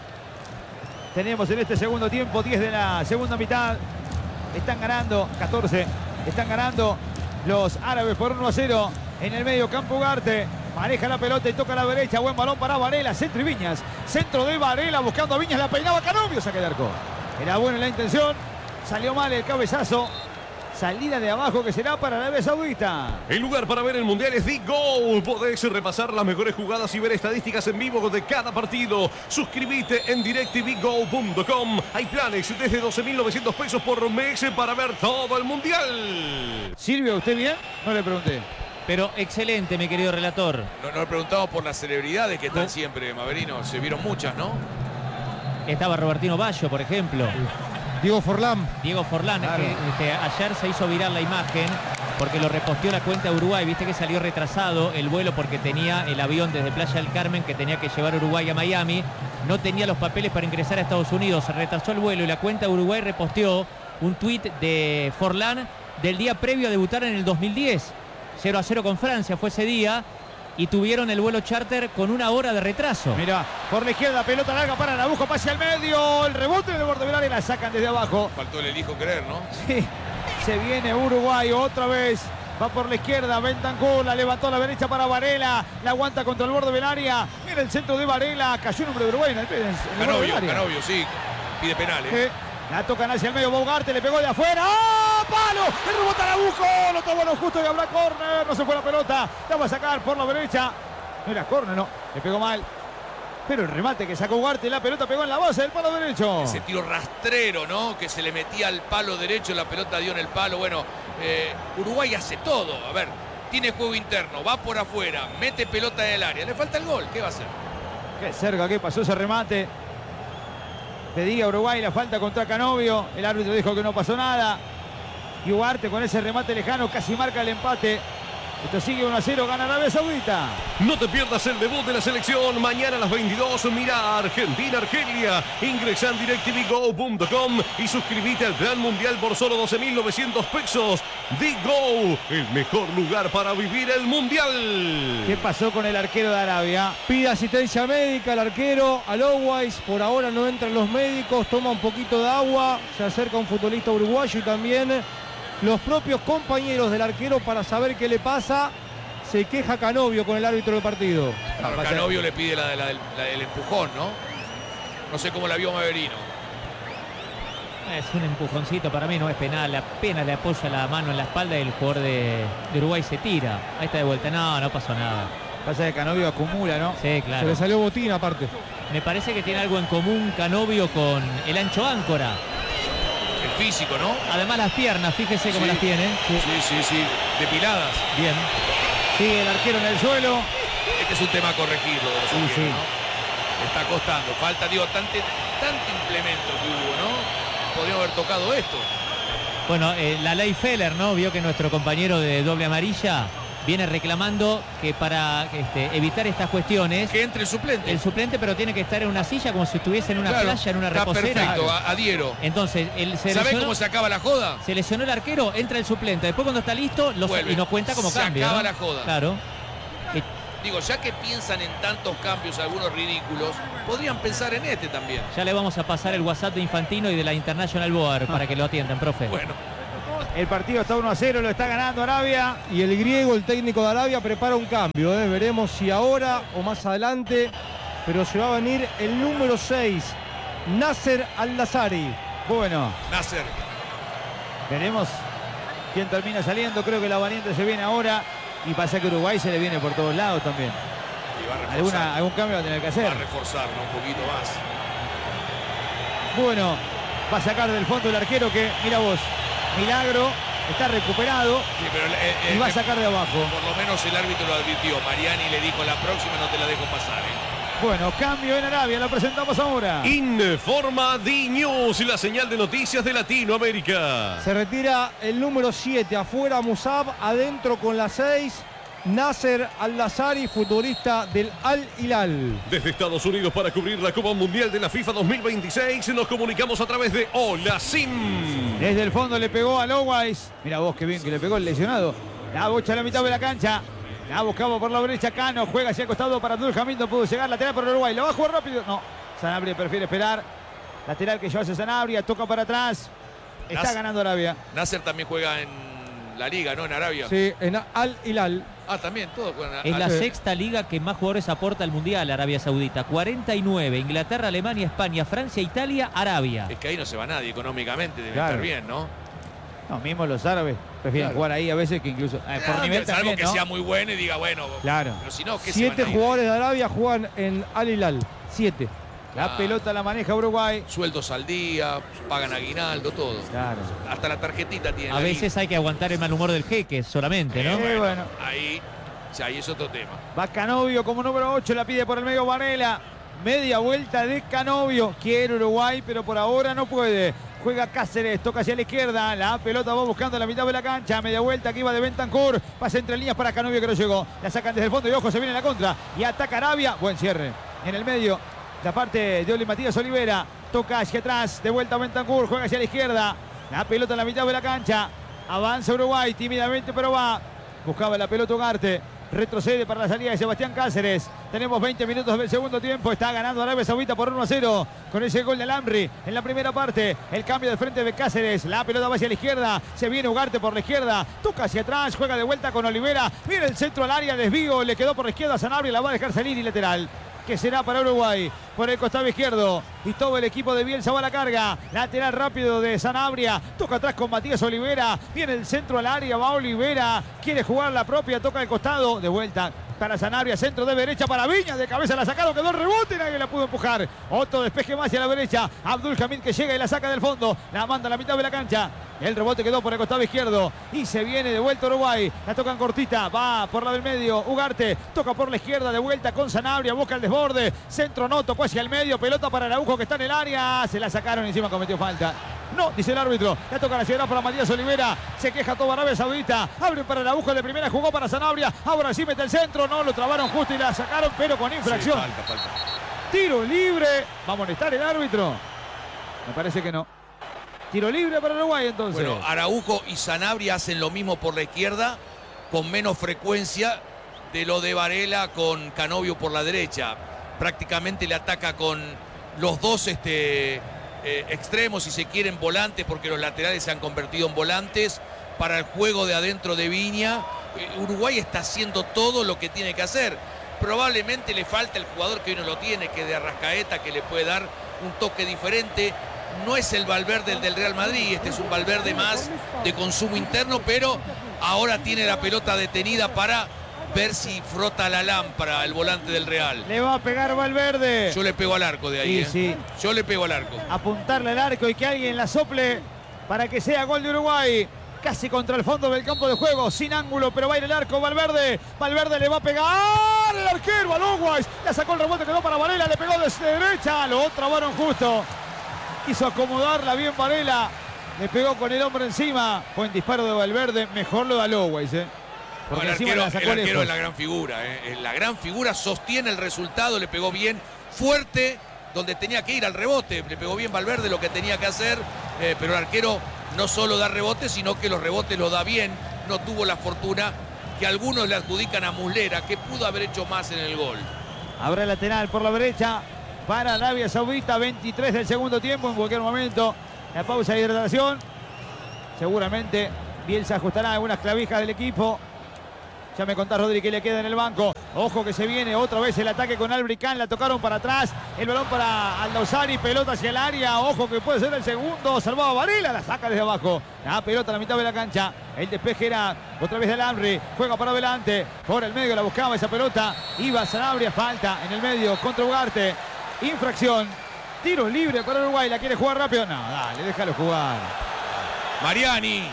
Tenemos en este segundo tiempo diez de la segunda mitad. Están ganando, catorce. Están ganando los árabes por uno a cero. En el medio campo Ugarte. Maneja la pelota y toca a la derecha. Buen balón para Varela. Centro y Viñas. Centro de Varela buscando a Viñas. La peinaba Canovio. Saque de arco. Era buena la intención. Salió mal el cabezazo. Salida de abajo que será para Arabia Saudita. El lugar para ver el Mundial es DeGo. Podés repasar las mejores jugadas y ver estadísticas en vivo de cada partido. Suscríbete en directv go punto com. Hay planes desde doce mil novecientos pesos por mes para ver todo el Mundial. ¿Sirve usted bien? No le pregunté. Pero excelente, mi querido relator. No, no le preguntamos por las celebridades que están siempre, Maverino. Se vieron muchas, ¿no? Estaba Robertino Baggio, por ejemplo. Diego Forlán. Diego Forlán, claro. que, que ayer se hizo viral la imagen porque lo reposteó la cuenta de Uruguay. Viste que salió retrasado el vuelo porque tenía el avión desde Playa del Carmen que tenía que llevar Uruguay a Miami. No tenía los papeles para ingresar a Estados Unidos. Se retrasó el vuelo y la cuenta de Uruguay reposteó un tuit de Forlán del día previo a debutar en el dos mil diez. cero a cero con Francia fue ese día y tuvieron el vuelo charter con una hora de retraso. Mira, por la izquierda, pelota larga para Nabujo, pase al medio, el rebote del borde del área y la sacan desde abajo. Faltó el elijo creer, ¿no? Sí, se viene Uruguay otra vez. Va por la izquierda, Bentancur, la levantó a la derecha para Varela, la aguanta contra el borde del área. Mira el centro de Varela, cayó un hombre de Uruguay en el, en el borde del área. Canovio, sí, pide penal, ¿eh? Sí. La tocan hacia el medio, Bogarte le pegó de afuera. ¡Ah! ¡Palo! El rebote a Nabujo. Lo tomó lo justo y habrá córner. No se fue la pelota. La va a sacar por la derecha. No era córner, no. Le pegó mal. Pero el remate que sacó Ugarte, la pelota pegó en la base del palo derecho. Ese tiro rastrero, ¿no? Que se le metía al palo derecho, la pelota dio en el palo. Bueno, eh, Uruguay hace todo. A ver, tiene juego interno, va por afuera, mete pelota en el área. Le falta el gol. ¿Qué va a hacer? Qué cerca que pasó ese remate. Pedía Uruguay la falta contra Canovio. El árbitro dijo que no pasó nada. Y Ugarte con ese remate lejano casi marca el empate. Esto sigue uno a cero, gana Arabia Saudita. No te pierdas el debut de la selección. Mañana a las veintidós, mira Argentina-Argelia. Ingresa en directv go punto com y suscríbete al Plan Mundial por solo doce mil novecientos pesos. DeGo, el mejor lugar para vivir el Mundial. ¿Qué pasó con el arquero de Arabia? Pide asistencia médica al arquero, al Always. Por ahora no entran los médicos, toma un poquito de agua. Se acerca un futbolista uruguayo y también los propios compañeros del arquero para saber qué le pasa. Se queja Canovio con el árbitro del partido. Claro, Canovio le pide la, la, la, el empujón, ¿no? No sé cómo la vio Maverino. Es un empujoncito, para mí no es penal. Apenas le apoya la mano en la espalda y el jugador de, de Uruguay se tira. Ahí está de vuelta. No, no pasó nada. Pasa que Canovio acumula, ¿no? Sí, claro. Se le salió botín aparte. Me parece que tiene algo en común Canovio con el Ancho Áncora. El físico, ¿no? Además las piernas, fíjese cómo sí. las tiene. Sí, sí, sí, sí. Depiladas. Bien. Sigue el arquero en el suelo. Este es un tema a corregirlo de los sí, arqueros, sí. ¿no? Está costando. Falta, digo, tanto, tanto implemento que hubo, ¿no? Podríamos haber tocado esto. Bueno, eh, la ley Feller, ¿no? Vio que nuestro compañero de doble amarilla viene reclamando que para este, evitar estas cuestiones... Que entre el suplente. El suplente, pero tiene que estar en una silla como si estuviese en una Claro, playa, en una está reposera. perfecto, a- adhiero. Entonces, el se ¿Sabés lesionó- cómo se acaba la joda? Se lesionó el arquero, entra el suplente. Después cuando está listo, lo, Vuelve. y nos cuenta como Se cambio. acaba ¿no? la joda. Claro. Digo, ya que piensan en tantos cambios, algunos ridículos, podrían pensar en este también. Ya le vamos a pasar el WhatsApp de Infantino y de la International Board para que lo atiendan, profe. Bueno. El partido está uno a cero, lo está ganando Arabia. Y el griego, el técnico de Arabia, prepara un cambio. ¿eh? Veremos si ahora o más adelante. Pero se va a venir el número seis, Nasser Al-Lazari. Bueno, Nasser. veremos quién termina saliendo. Creo que la valiente se viene ahora. Y pasa que Uruguay se le viene por todos lados también. Y va a reforzar. Alguna, algún cambio va a tener que hacer. Va a reforzar, ¿no? Un poquito más. Bueno, va a sacar del fondo el arquero que, mira vos, Milagro está recuperado Sí, pero, eh, eh, y va a sacar de abajo. Por lo menos el árbitro lo advirtió. Mariani le dijo, la próxima no te la dejo pasar, ¿eh? Bueno, cambio en Arabia, lo presentamos ahora. Informa D-News, la señal de noticias de Latinoamérica. Se retira el número siete, afuera Musab, adentro con la seis, Nasser Al-Lazari, futbolista del Al-Hilal. Desde Estados Unidos para cubrir la Copa Mundial de la FIFA dos mil veintiséis nos comunicamos a través de Hola Sim. Desde el fondo le pegó a Lowais. Mira vos qué bien que le pegó el lesionado. La bocha a la mitad de la cancha. La buscaba por la derecha Cano. Juega hacia el costado para Abdul Hamid. No pudo llegar. Lateral para Uruguay. La va a jugar rápido. No. Sanabria prefiere esperar. Lateral que lleva hacia Sanabria. Toca para atrás. Está Nasser. ganando Arabia. Nasser también juega en la liga, ¿no? En Arabia. Sí, en Al-Hilal. Ah, también, todo juegan. Es la Ah, sexta liga que más jugadores aporta al Mundial, Arabia Saudita. cuarenta y nueve. Inglaterra, Alemania, España, Francia, Italia, Arabia. Es que ahí no se va nadie económicamente, debe Claro. estar bien, ¿no? No, mismo los árabes prefieren Claro. jugar ahí a veces que incluso. eh, por Ah, nivel salvo también, que ¿no? sea muy bueno y diga, bueno, Claro. pero si no, ¿qué Siete se van a ir? jugadores de Arabia juegan en Al-Hilal. Siete. La Ah. pelota la maneja Uruguay. Sueldos al día, pagan aguinaldo, todo. Claro. Hasta la tarjetita tiene. A veces hay que aguantar el mal humor del jeque solamente, ¿no? Eh, bueno. Ahí, ya, ahí es otro tema. Va Canovio como número ocho, la pide por el medio Varela. Media vuelta de Canovio. Quiere Uruguay, pero por ahora no puede. Juega Cáceres, toca hacia la izquierda. La pelota va buscando la mitad de la cancha. Media vuelta que iba de Bentancur. Pasa entre líneas para Canovio que no llegó. La sacan desde el fondo y ojo, se viene la contra. Y ataca Arabia. Buen cierre. En el medio, la parte de Oli Matías Olivera. Toca hacia atrás. De vuelta a Bentancur. Juega hacia la izquierda. La pelota en la mitad de la cancha. Avanza Uruguay tímidamente, pero va. Buscaba la pelota Ugarte. Retrocede para la salida de Sebastián Cáceres. Tenemos veinte minutos del segundo tiempo. Está ganando Arabia Saudita por uno a cero. Con ese gol de Alamri en la primera parte. El cambio de frente de Cáceres. La pelota va hacia la izquierda. Se viene Ugarte por la izquierda. Toca hacia atrás. Juega de vuelta con Olivera. Viene el centro al área. Desvío. Le quedó por la izquierda. Sanabria la va a dejar salir y lateral. Que será para Uruguay por el costado izquierdo. Y todo el equipo de Bielsa va a la carga. Lateral rápido de Sanabria. Toca atrás con Matías Olivera. Viene el centro al área. Va Olivera. Quiere jugar la propia. Toca el costado. De vuelta para Sanabria. Centro de derecha para Viña. De cabeza la sacaron. Quedó el rebote y nadie la pudo empujar. Otro despeje más hacia la derecha. Abdul Hamid que llega y la saca del fondo. La manda a la mitad de la cancha. El rebote quedó por el costado izquierdo. Y se viene de vuelta Uruguay. La tocan cortita. Va por la del medio. Ugarte. Toca por la izquierda. De vuelta con Sanabria. Busca el desborde. Centro no. Tocó hacia el medio. Pelota para Araujo que está en el área. Se la sacaron y encima cometió falta. No, dice el árbitro. La toca la ciudad para Matías Olivera. Se queja todo Arabia Saudita. Abre para Araujo de primera. Jugó para Sanabria. Ahora sí mete el centro. No, lo trabaron justo y la sacaron, pero con infracción. Sí, falta, falta. Tiro libre. ¿Va a molestar el árbitro? Me parece que no. Tiro libre para Uruguay entonces. Bueno, Araujo y Sanabria hacen lo mismo por la izquierda, con menos frecuencia de lo de Varela con Canovio por la derecha. Prácticamente le ataca con los dos este, eh, extremos, si se quieren, volantes, porque los laterales se han convertido en volantes para el juego de adentro de Viña. Eh, Uruguay está haciendo todo lo que tiene que hacer. Probablemente le falta el jugador que hoy no lo tiene, que es de Arrascaeta, que le puede dar un toque diferente. No es el Valverde el del Real Madrid, este es un Valverde más de consumo interno, pero ahora tiene la pelota detenida para ver si frota la lámpara el volante del Real. Le va a pegar Valverde. Yo le pego al arco de ahí. Sí, ¿eh? sí. Yo le pego al arco. Apuntarle al arco y que alguien la sople para que sea gol de Uruguay. Casi contra el fondo del campo de juego, sin ángulo, pero va a ir el arco Valverde. Valverde le va a pegar el arquero a Lowais. Le sacó el rebote, quedó para Varela, le pegó desde derecha. Lo trabaron justo. Quiso acomodarla bien Varela. Le pegó con el hombro encima. Buen disparo de Valverde. Mejor lo da Lowais, ¿eh? Porque No, el encima arquero, la sacó el arquero lejos. es la gran figura. Eh. La gran figura sostiene el resultado, le pegó bien, fuerte, donde tenía que ir al rebote. Le pegó bien Valverde lo que tenía que hacer, eh, pero el arquero no solo da rebotes, sino que los rebotes los da bien. No tuvo la fortuna que algunos le adjudican a Muslera, que pudo haber hecho más en el gol. Habrá lateral por la derecha para Arabia Saudita, veintitrés del segundo tiempo. En cualquier momento, la pausa de hidratación. Seguramente Bielsa ajustará algunas clavijas del equipo. Ya me contás, Rodri, que le queda en el banco. Ojo que se viene otra vez el ataque con Albricán. La tocaron para atrás. El balón para Aldosari. Pelota hacia el área. Ojo que puede ser el segundo. Salvaba Varela. La saca desde abajo. La pelota a la mitad de la cancha. El despeje era otra vez de Alamri. Juega para adelante. Por el medio la buscaba esa pelota. Iba Sanabria. Falta en el medio contra Ugarte. Infracción. Tiro libre para Uruguay. La quiere jugar rápido. No, dale, déjalo jugar. Mariani.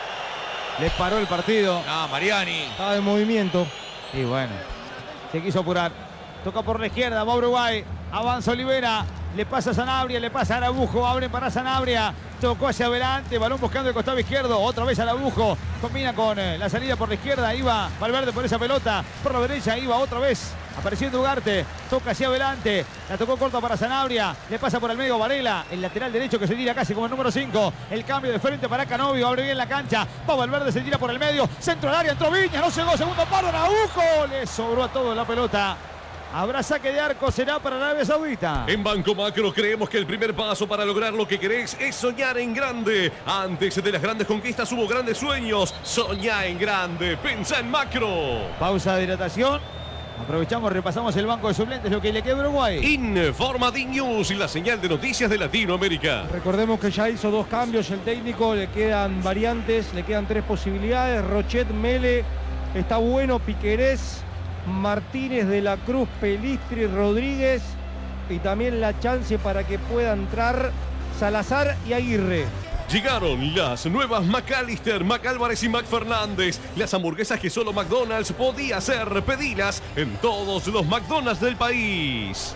Les paró el partido. Ah, Mariani. Estaba en movimiento. Y bueno, se quiso apurar. Toca por la izquierda, va Uruguay. Avanza Olivera. Le pasa a Sanabria, le pasa a Araujo. Abren para Sanabria. Tocó hacia adelante. Balón buscando el costado izquierdo. Otra vez Araujo. Combina con eh, la salida por la izquierda. Iba Valverde por esa pelota. Por la derecha iba otra vez. Apareciendo Ugarte. Toca hacia adelante. La tocó corta para Sanabria. Le pasa por el medio Varela. El lateral derecho que se tira casi como el número cinco. El cambio de frente para Canovio. Abre bien la cancha. Va Valverde, se tira por el medio. Centro del área. Entró Viña. No llegó. Segundo paro. Araujo. Le sobró a todo la pelota. Habrá saque de arco, será para Arabia Saudita. En Banco Macro creemos que el primer paso para lograr lo que querés es soñar en grande. Antes de las grandes conquistas hubo grandes sueños. Soñá en grande, pensá en macro. Pausa de hidratación. Aprovechamos, repasamos el banco de suplentes, lo que le queda a Uruguay. Informa D News y la señal de noticias de Latinoamérica. Recordemos que ya hizo dos cambios el técnico, le quedan variantes, le quedan tres posibilidades. Rochet, Mele, está bueno, Piquerés, Martínez, de la Cruz, Pelistri, Rodríguez, y también la chance para que pueda entrar Salazar y Aguirre. Llegaron las nuevas McAllister, McAlvarez y McFernández. Las hamburguesas que solo McDonald's podía hacer. Pedilas en todos los McDonald's del país.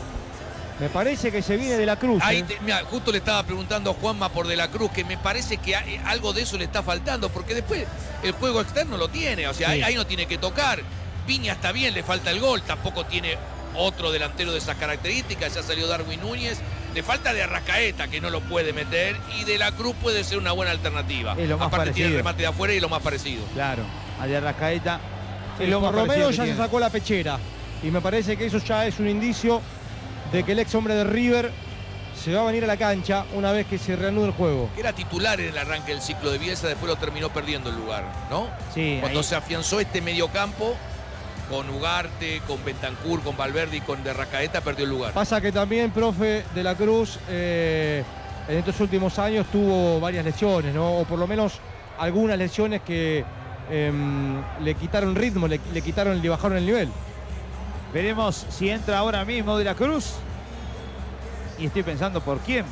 Me parece que se viene de la Cruz. Ahí ¿eh? te, mira, justo le estaba preguntando a Juanma por de la Cruz, que me parece que hay, algo de eso le está faltando, porque después el juego externo lo tiene, o sea, Sí. ahí, ahí no tiene que tocar. Viña está bien, le falta el gol, tampoco tiene otro delantero de esas características, ya salió Darwin Núñez, le falta de Arrascaeta, que no lo puede meter, y de la Cruz puede ser una buena alternativa. Es lo más Aparte tiene el parecido. remate de afuera y lo más parecido. Claro, a de Arrascaeta. Sí, es lo más Romero parecido que ya se tiene. sacó la pechera y me parece que eso ya es un indicio de que el ex hombre de River se va a venir a la cancha una vez que se reanude el juego. Que era titular en el arranque del ciclo de Bielsa, después lo terminó perdiendo el lugar, ¿no? Sí, Cuando ahí. se afianzó este mediocampo, con Ugarte, con Bentancur, con Valverde y con de Arrascaeta, perdió el lugar. Pasa que también, profe, de la Cruz eh, en estos últimos años tuvo varias lesiones, ¿no? O por lo menos algunas lesiones que eh, le quitaron ritmo, le, le quitaron, le bajaron el nivel. Veremos si entra ahora mismo de la Cruz. Y estoy pensando por quién.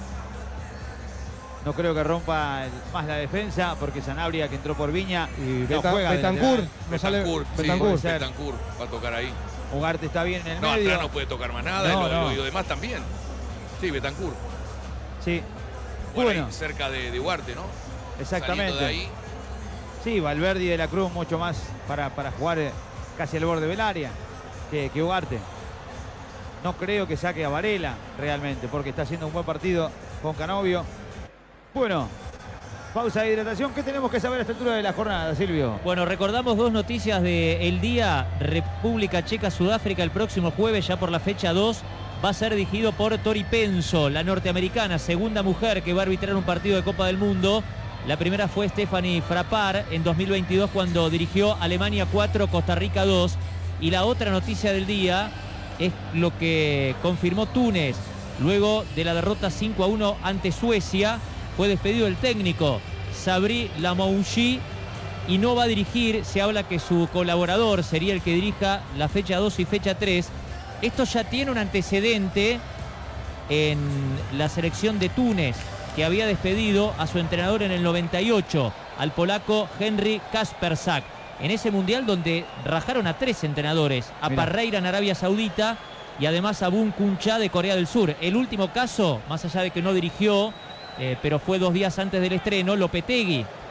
No creo que rompa el- más la defensa, porque Sanabria, que entró por Viña, Y no Beta- juega de Betancur, lateral. me sale Bentancur, sí, Betancur. puede ser. Bentancur va a tocar ahí. Ugarte está bien en el No, medio. atrás no puede tocar más nada, No, y, lo, no. y lo demás también. Sí, Bentancur. Sí, Por Bueno. ahí, cerca de, de Ugarte, ¿no? exactamente. Saliendo de ahí. Sí, Valverde y de la Cruz mucho más para, para jugar eh, casi al borde del área que, que Ugarte. No creo que saque a Varela realmente, porque está haciendo un buen partido con Canovio. Bueno, pausa de hidratación. ¿Qué tenemos que saber a esta altura de la jornada, Silvio? Bueno, recordamos dos noticias del día. República Checa, Sudáfrica el próximo jueves, ya por la fecha dos. Va a ser dirigido por Tori Penso, la norteamericana, segunda mujer que va a arbitrar un partido de Copa del Mundo. La primera fue Stephanie Frappart en dos mil veintidós cuando dirigió Alemania cuatro, Costa Rica dos. Y la otra noticia del día es lo que confirmó Túnez. Luego de la derrota cinco a uno ante Suecia, fue despedido el técnico Sabri Lamouchi y no va a dirigir. Se habla que su colaborador sería el que dirija la fecha dos y fecha tres. Esto ya tiene un antecedente en la selección de Túnez, que había despedido a su entrenador en el noventa y ocho, al polaco Henry Kaspersak, en ese mundial donde rajaron a tres entrenadores, a Mirá. Parreira en Arabia Saudita y además a Boon Kun-cha de Corea del Sur. El último caso, más allá de que no dirigió, eh, pero fue dos días antes del estreno, Lopetegui,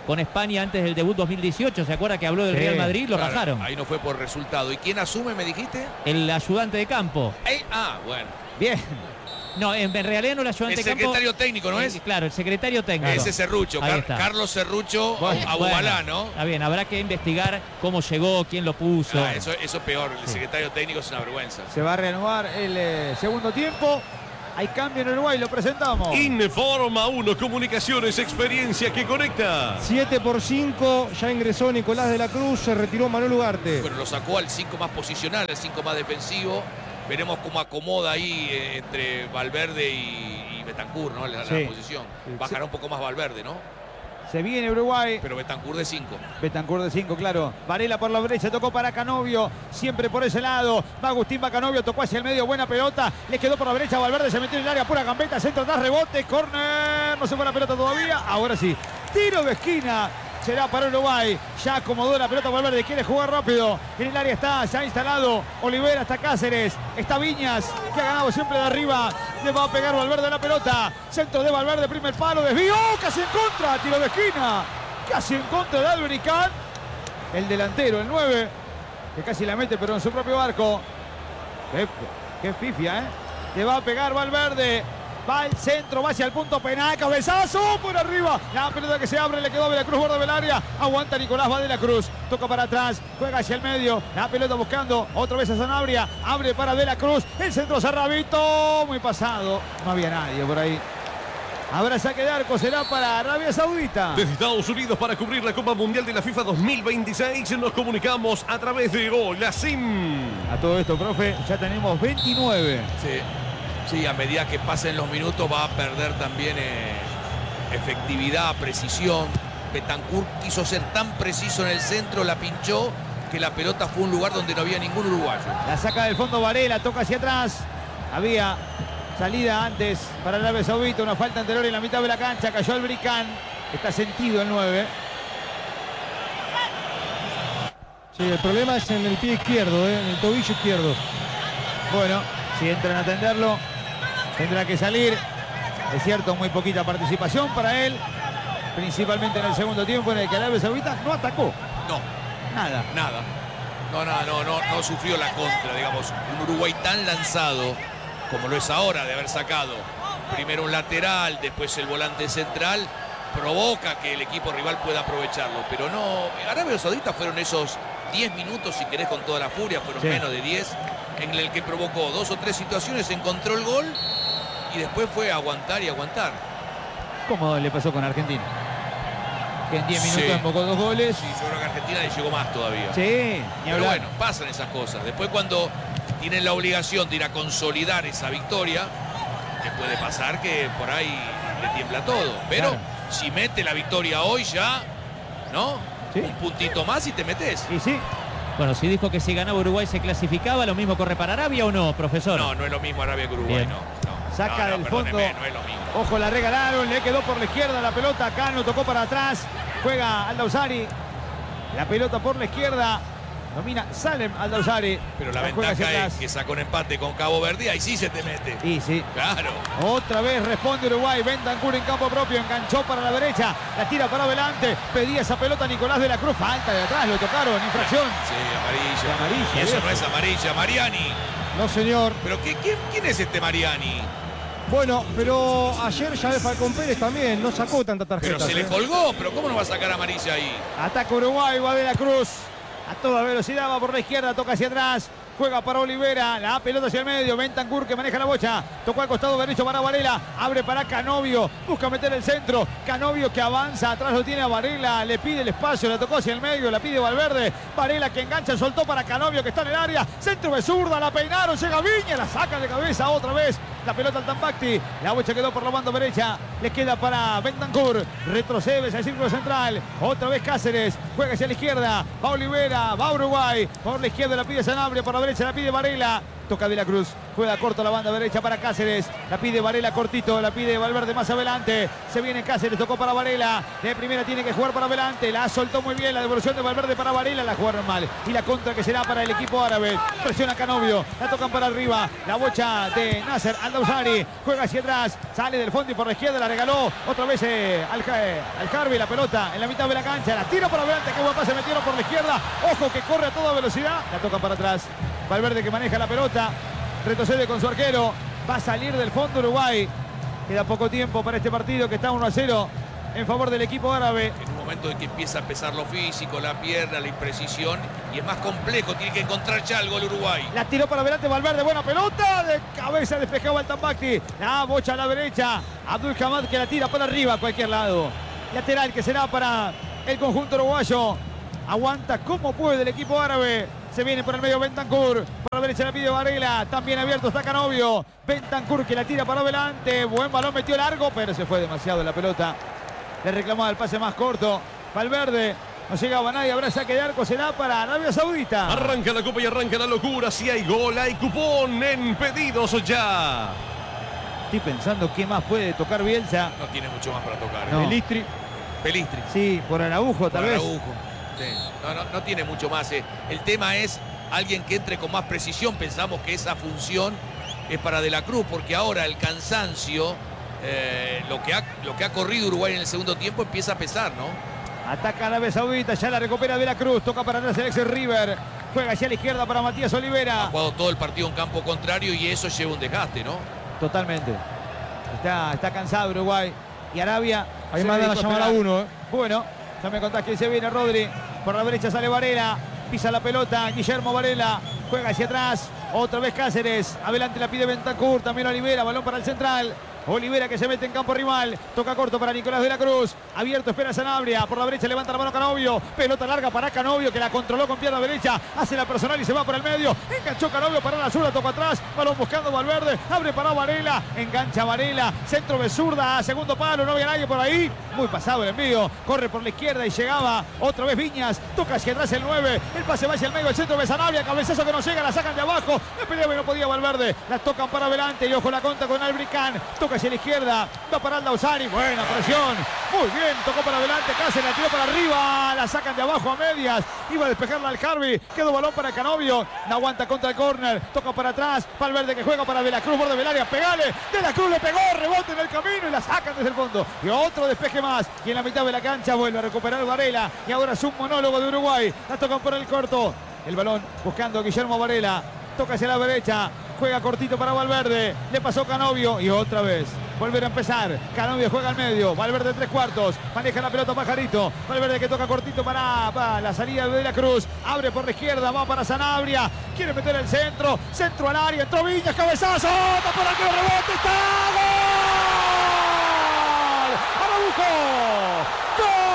con España antes del debut dos mil dieciocho. ¿Se acuerda que habló del Sí, Real Madrid? Lo Claro, rajaron. ahí no fue por resultado. ¿Y quién asume, me dijiste? El ayudante de campo. Ey, ah, bueno. Bien. No, en, en realidad no el ayudante El de campo. secretario técnico, ¿no Eh, es? Claro, el secretario técnico. Ese Serrucho, Ahí Car- está. Carlos Serrucho Bueno, Abubalá, bueno, ¿no? Está bien, habrá que investigar cómo llegó, quién lo puso. Ah, eso, eso es peor, el secretario técnico es una vergüenza. Se va a reanudar el eh, segundo tiempo. Hay cambio en Uruguay, lo presentamos. Informa uno, Comunicaciones, experiencia que conecta. siete por cinco, ya ingresó Nicolás de la Cruz, se retiró Manuel Ugarte. Bueno, lo sacó al cinco más posicional, al cinco más defensivo. Veremos cómo acomoda ahí eh, entre Valverde y, y Bentancur, ¿no? La, la Sí. posición. Bajará un poco más Valverde, ¿no? Se viene Uruguay. Pero Bentancur de cinco. Bentancur de cinco, claro. Varela por la derecha, tocó para Canovio. Siempre por ese lado. Va Agustín Bacanovio, tocó hacia el medio. Buena pelota. Le quedó por la derecha. Valverde se metió en el área. Pura gambeta. Centro atrás, rebote. Córner. No se fue la pelota todavía. Ahora sí. Tiro de esquina. Será para Uruguay. Ya acomodó la pelota Valverde. Quiere jugar rápido. En el área está. Ya instalado. Olivera, está Cáceres. Está Viñas. Que ha ganado siempre de arriba. Le va a pegar Valverde la pelota. Centro de Valverde. Primer palo. Desvío. Casi en contra. Tiro de esquina. Casi en contra de Albericán. El delantero, el nueve. Que casi la mete, pero en su propio arco. Qué, qué pifia, ¿eh? Le va a pegar Valverde. Va al centro, va hacia el punto penal, cabezazo por arriba. La pelota que se abre, le quedó a De la Cruz, borde del área. Aguanta Nicolás, va De la Cruz. Toca para atrás, juega hacia el medio. La pelota buscando otra vez a Sanabria. Abre para De la Cruz. El centro cerradito, muy pasado. No había nadie por ahí. Habrá saque de arco, será para Arabia Saudita. Desde Estados Unidos para cubrir la Copa Mundial de la FIFA dos mil veintiséis nos comunicamos a través de Hola Sim. A todo esto, profe, ya tenemos veintinueve. Sí. Sí, a medida que pasen los minutos va a perder también eh, efectividad, precisión. Bentancur quiso ser tan preciso en el centro, la pinchó, que la pelota fue a un lugar donde no había ningún uruguayo. La saca del fondo Varela, toca hacia atrás. Había salida antes para el Arabia Saudita, una falta anterior en la mitad de la cancha. Cayó el Bricán. Está sentido el nueve. Sí, el problema es en el pie izquierdo, ¿eh? En el tobillo izquierdo. Bueno, si entran a atenderlo, tendrá que salir. Es cierto, muy poquita participación para él. Principalmente en el segundo tiempo, en el que Arabia Saudita no atacó. No. Nada. Nada. No, nada, no, no, no sufrió la contra, digamos. Un Uruguay tan lanzado como lo es ahora, de haber sacado primero un lateral, después el volante central, provoca que el equipo rival pueda aprovecharlo. Pero no, Arabia Saudita fueron esos diez minutos, si querés, con toda la furia, fueron Sí. menos de diez, en el que provocó dos o tres situaciones, encontró el gol y después fue a aguantar y aguantar. ¿Cómo le pasó con Argentina? Que en diez minutos Sí. embocó dos goles. Sí, yo creo que Argentina le llegó más todavía. Sí, ni Pero hablar. bueno, pasan esas cosas. Después, cuando tienen la obligación de ir a consolidar esa victoria, que puede pasar que por ahí le tiembla todo. Pero Claro. si mete la victoria hoy ya, ¿no? Sí. Un puntito más y te metes. Y sí, Bueno, si dijo que si ganaba Uruguay se clasificaba, ¿lo mismo corre para Arabia o no, profesor? No, no es lo mismo Arabia que Uruguay, Bien. no. no. saca No, no, del perdóneme, fondo. no es lo mismo. Ojo, la regalaron, le quedó por la izquierda la pelota. Cano tocó para atrás. Juega Aldausari. La pelota por la izquierda. Domina Salem Aldausari. Pero la juega hacia ventaja es atrás. que sacó un empate con Cabo Verde, ahí sí se te mete. Y sí. Claro. Otra vez responde Uruguay. Bentancur en campo propio. Enganchó para la derecha. La tira para adelante. Pedía esa pelota Nicolás de la Cruz. Falta de atrás. Lo tocaron. Infracción. Sí, amarilla. Amarilla, Y eso viejo. no es amarilla. Mariani. No, señor. ¿Pero qué, quién, quién es este Mariani? Bueno, pero ayer ya de Falcón Pérez también no sacó tanta tarjeta. Pero se le colgó. ¿Pero cómo no va a sacar amarilla ahí? Ataca Uruguay. Va de la Cruz. A toda velocidad va por la izquierda. Toca hacia atrás. Juega para Olivera. La pelota hacia el medio. Bentancur que maneja la bocha. Tocó al costado derecho para Varela. Abre para Canovio. Busca meter el centro. Canovio que avanza. Atrás lo tiene a Varela. Le pide el espacio. La tocó hacia el medio. La pide Valverde. Varela que engancha. Soltó para Canovio que está en el área. Centro de zurda. La peinaron. Llega Viña. La saca de cabeza otra vez. La pelota al Tampacti. La bocha quedó por la banda derecha. Le queda para Bentancur. Retrocede hacia el círculo central. Otra vez Cáceres. Juega hacia la izquierda. Va Olivera. Va Uruguay. Por la izquierda la pide Sanabria. Por la derecha la pide Varela. Toca De la Cruz, juega corto la banda derecha para Cáceres, la pide Varela cortito, la pide Valverde más adelante, se viene Cáceres, tocó para Varela, de primera tiene que jugar para adelante, la soltó muy bien, la devolución de Valverde para Varela, la jugaron mal, y la contra que será para el equipo árabe, presiona Canovio, la tocan para arriba, la bocha de Nasser Al-Dawsari, juega hacia atrás, sale del fondo y por la izquierda la regaló, otra vez eh, al, eh, al Harvey, la pelota en la mitad de la cancha, la tira para adelante, qué buen pase metieron por la izquierda, ojo que corre a toda velocidad, la tocan para atrás, Valverde que maneja la pelota, retrocede con su arquero, va a salir del fondo Uruguay, queda poco tiempo para este partido que está uno a cero en favor del equipo árabe. En un momento en que empieza a pesar lo físico, la pierna, la imprecisión, y es más complejo, tiene que encontrar ya el gol Uruguay. La tiró para adelante Valverde, buena pelota, de cabeza despejaba el Tambacti, la bocha a la derecha, Abdul Hamad que la tira para arriba a cualquier lado, lateral que será para el conjunto uruguayo, aguanta como puede el equipo árabe. Se viene por el medio Bentancur, por la derecha la pide Varela, también abierto está Canovio, Bentancur que la tira para adelante, buen balón, metió largo, pero se fue demasiado la pelota, le reclamaba el pase más corto, Valverde, no llegaba nadie, habrá saque de arco, será para Arabia Saudita. Arranca la copa y arranca la locura, si hay gol, hay cupón en pedidos ya. Estoy pensando qué más puede tocar Bielsa. No tiene mucho más para tocar. No. Pelistri. Pelistri. Sí, por Araujo tal por vez. Araujo. Sí. No, no, no tiene mucho más. Eh. El tema es alguien que entre con más precisión. Pensamos que esa función es para De la Cruz, porque ahora el cansancio, eh, lo, que ha, lo que ha corrido Uruguay en el segundo tiempo empieza a pesar, ¿no? Ataca Arabia Saudita, ya la recupera De la Cruz, toca para atrás el ex River, juega hacia la izquierda para Matías Olivera. Ha jugado todo el partido en campo contrario y eso lleva un desgaste, ¿no? Totalmente. Está, está cansado Uruguay. Y Arabia... Ahí mandan a llamar a uno, ¿eh? Bueno, ya me contás quién se viene, Rodri. Por la derecha sale Varela, pisa la pelota, Guillermo Varela, juega hacia atrás, otra vez Cáceres, adelante la pide Bentancur, también Olivera, balón para el central. Olivera que se mete en campo rival, toca corto para Nicolás De la Cruz, abierto espera Sanabria, por la derecha levanta la mano Canovio, pelota larga para Canovio que la controló con pierna derecha, hace la personal y se va por el medio, enganchó Canovio para la zurda, toca atrás, balón buscando Valverde, abre para Varela, engancha Varela, centro de zurda, segundo palo, no había nadie por ahí, muy pasado el envío, corre por la izquierda y llegaba otra vez Viñas, toca hacia atrás el nueve, el pase va hacia el medio, el centro de Sanabria, cabezazo que no llega, la sacan de abajo, la pelea y no podía Valverde, la tocan para adelante y ojo la conta con Albricán, toca hacia la izquierda, va para Al-Dawsari, buena presión, muy bien, tocó para adelante, Cáceres la tiró para arriba, la sacan de abajo a medias, iba a despejarla al Harvey, quedó balón para Canovio, no aguanta contra el córner, toca para atrás, Valverde que juega para De la Cruz, borde del área, pegale, De la Cruz le pegó, rebote en el camino y la sacan desde el fondo, y otro despeje más, y en la mitad de la cancha vuelve a recuperar Varela, y ahora es un monólogo de Uruguay, la tocan por el corto, el balón buscando a Guillermo Varela, toca hacia la derecha, juega cortito para Valverde, le pasó Canovio y otra vez volver a empezar, Canovio juega al medio, Valverde tres cuartos, maneja la pelota Pajarito, Valverde que toca cortito para, para la salida de De la Cruz, abre por la izquierda, va para Sanabria, quiere meter el centro, centro al área, entró Viñas, cabezazo, está por aquí el rebote, está, ¡gol! ¡Araujo! ¡Gol!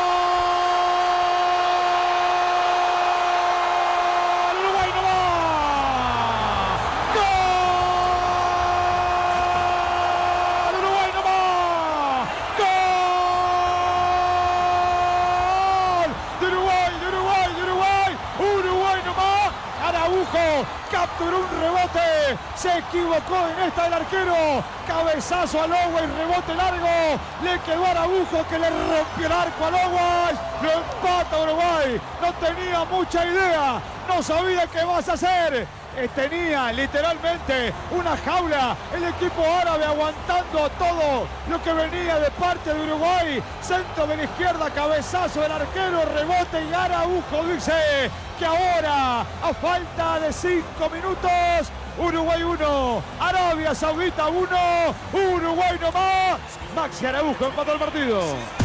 Capturó un rebote, se equivocó en esta el arquero, cabezazo a Lowey, rebote largo, le quedó a Araujo que le rompió el arco a Lowey, lo empata Uruguay, no tenía mucha idea, no sabía qué vas a hacer, tenía literalmente una jaula, el equipo árabe aguantando todo lo que venía de parte de Uruguay, centro de la izquierda, cabezazo del arquero, rebote y Araujo dice que ahora, a falta de cinco minutos, Uruguay uno, Arabia Saudita uno, Uruguay no más, Maxi Araujo empató el partido.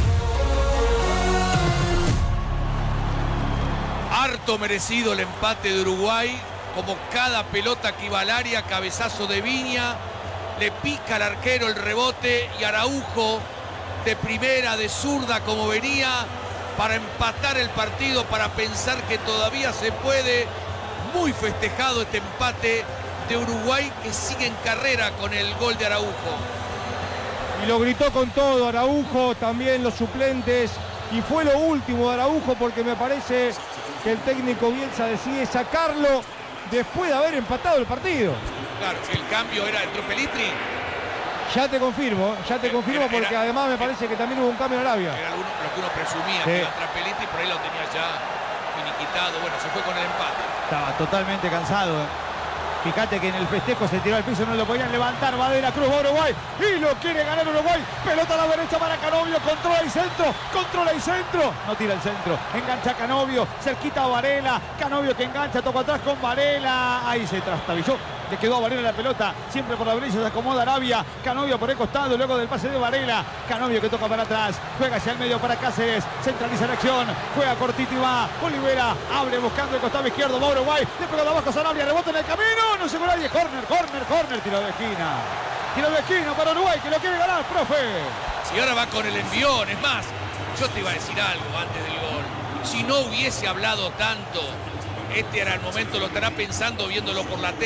Harto merecido el empate de Uruguay, como cada pelota que iba al área, cabezazo de Viña, le pica al arquero el rebote y Araujo de primera, de zurda como venía, para empatar el partido, para pensar que todavía se puede. Muy festejado este empate de Uruguay que sigue en carrera con el gol de Araujo. Y lo gritó con todo Araujo, también los suplentes, y fue lo último de Araujo porque me parece que el técnico Bielsa decide sacarlo después de haber empatado el partido. Claro, si el cambio era entró Pelistri. Ya te confirmo, ya te confirmo Era- era- porque además me parece que también hubo un cambio en Arabia. Era lo, lo que uno presumía, Sí. que iba a entrar Pelistri, por ahí lo tenía ya finiquitado. Bueno, se fue con el empate. Estaba totalmente cansado. Fíjate que en el festejo se tiró al piso, no lo podían levantar. Va de la Cruz, va Uruguay y lo quiere ganar Uruguay. Pelota a la derecha para Canovio, controla el centro, controla el centro. No tira el centro, engancha Canovio, cerquita a Varela. Canovio que engancha, toca atrás con Varela. Ahí se trastabilló, le quedó a Varela la pelota. Siempre por la derecha se acomoda Arabia. Canovio por el costado, luego del pase de Varela. Canovio que toca para atrás, juega hacia el medio para Cáceres. Centraliza la acción, juega cortito y va. Olivera abre buscando el costado izquierdo, va Uruguay. Le pega de abajo a Sarabia, rebota en el camino. No se nadie, corner, corner, corner, tiro de esquina. Tiro de esquina para Uruguay que lo quiere ganar, profe. Si ahora va con el envión, es más, yo te iba a decir algo antes del gol. Si no hubiese hablado tanto, este era el momento, lo estará pensando viéndolo por la tele.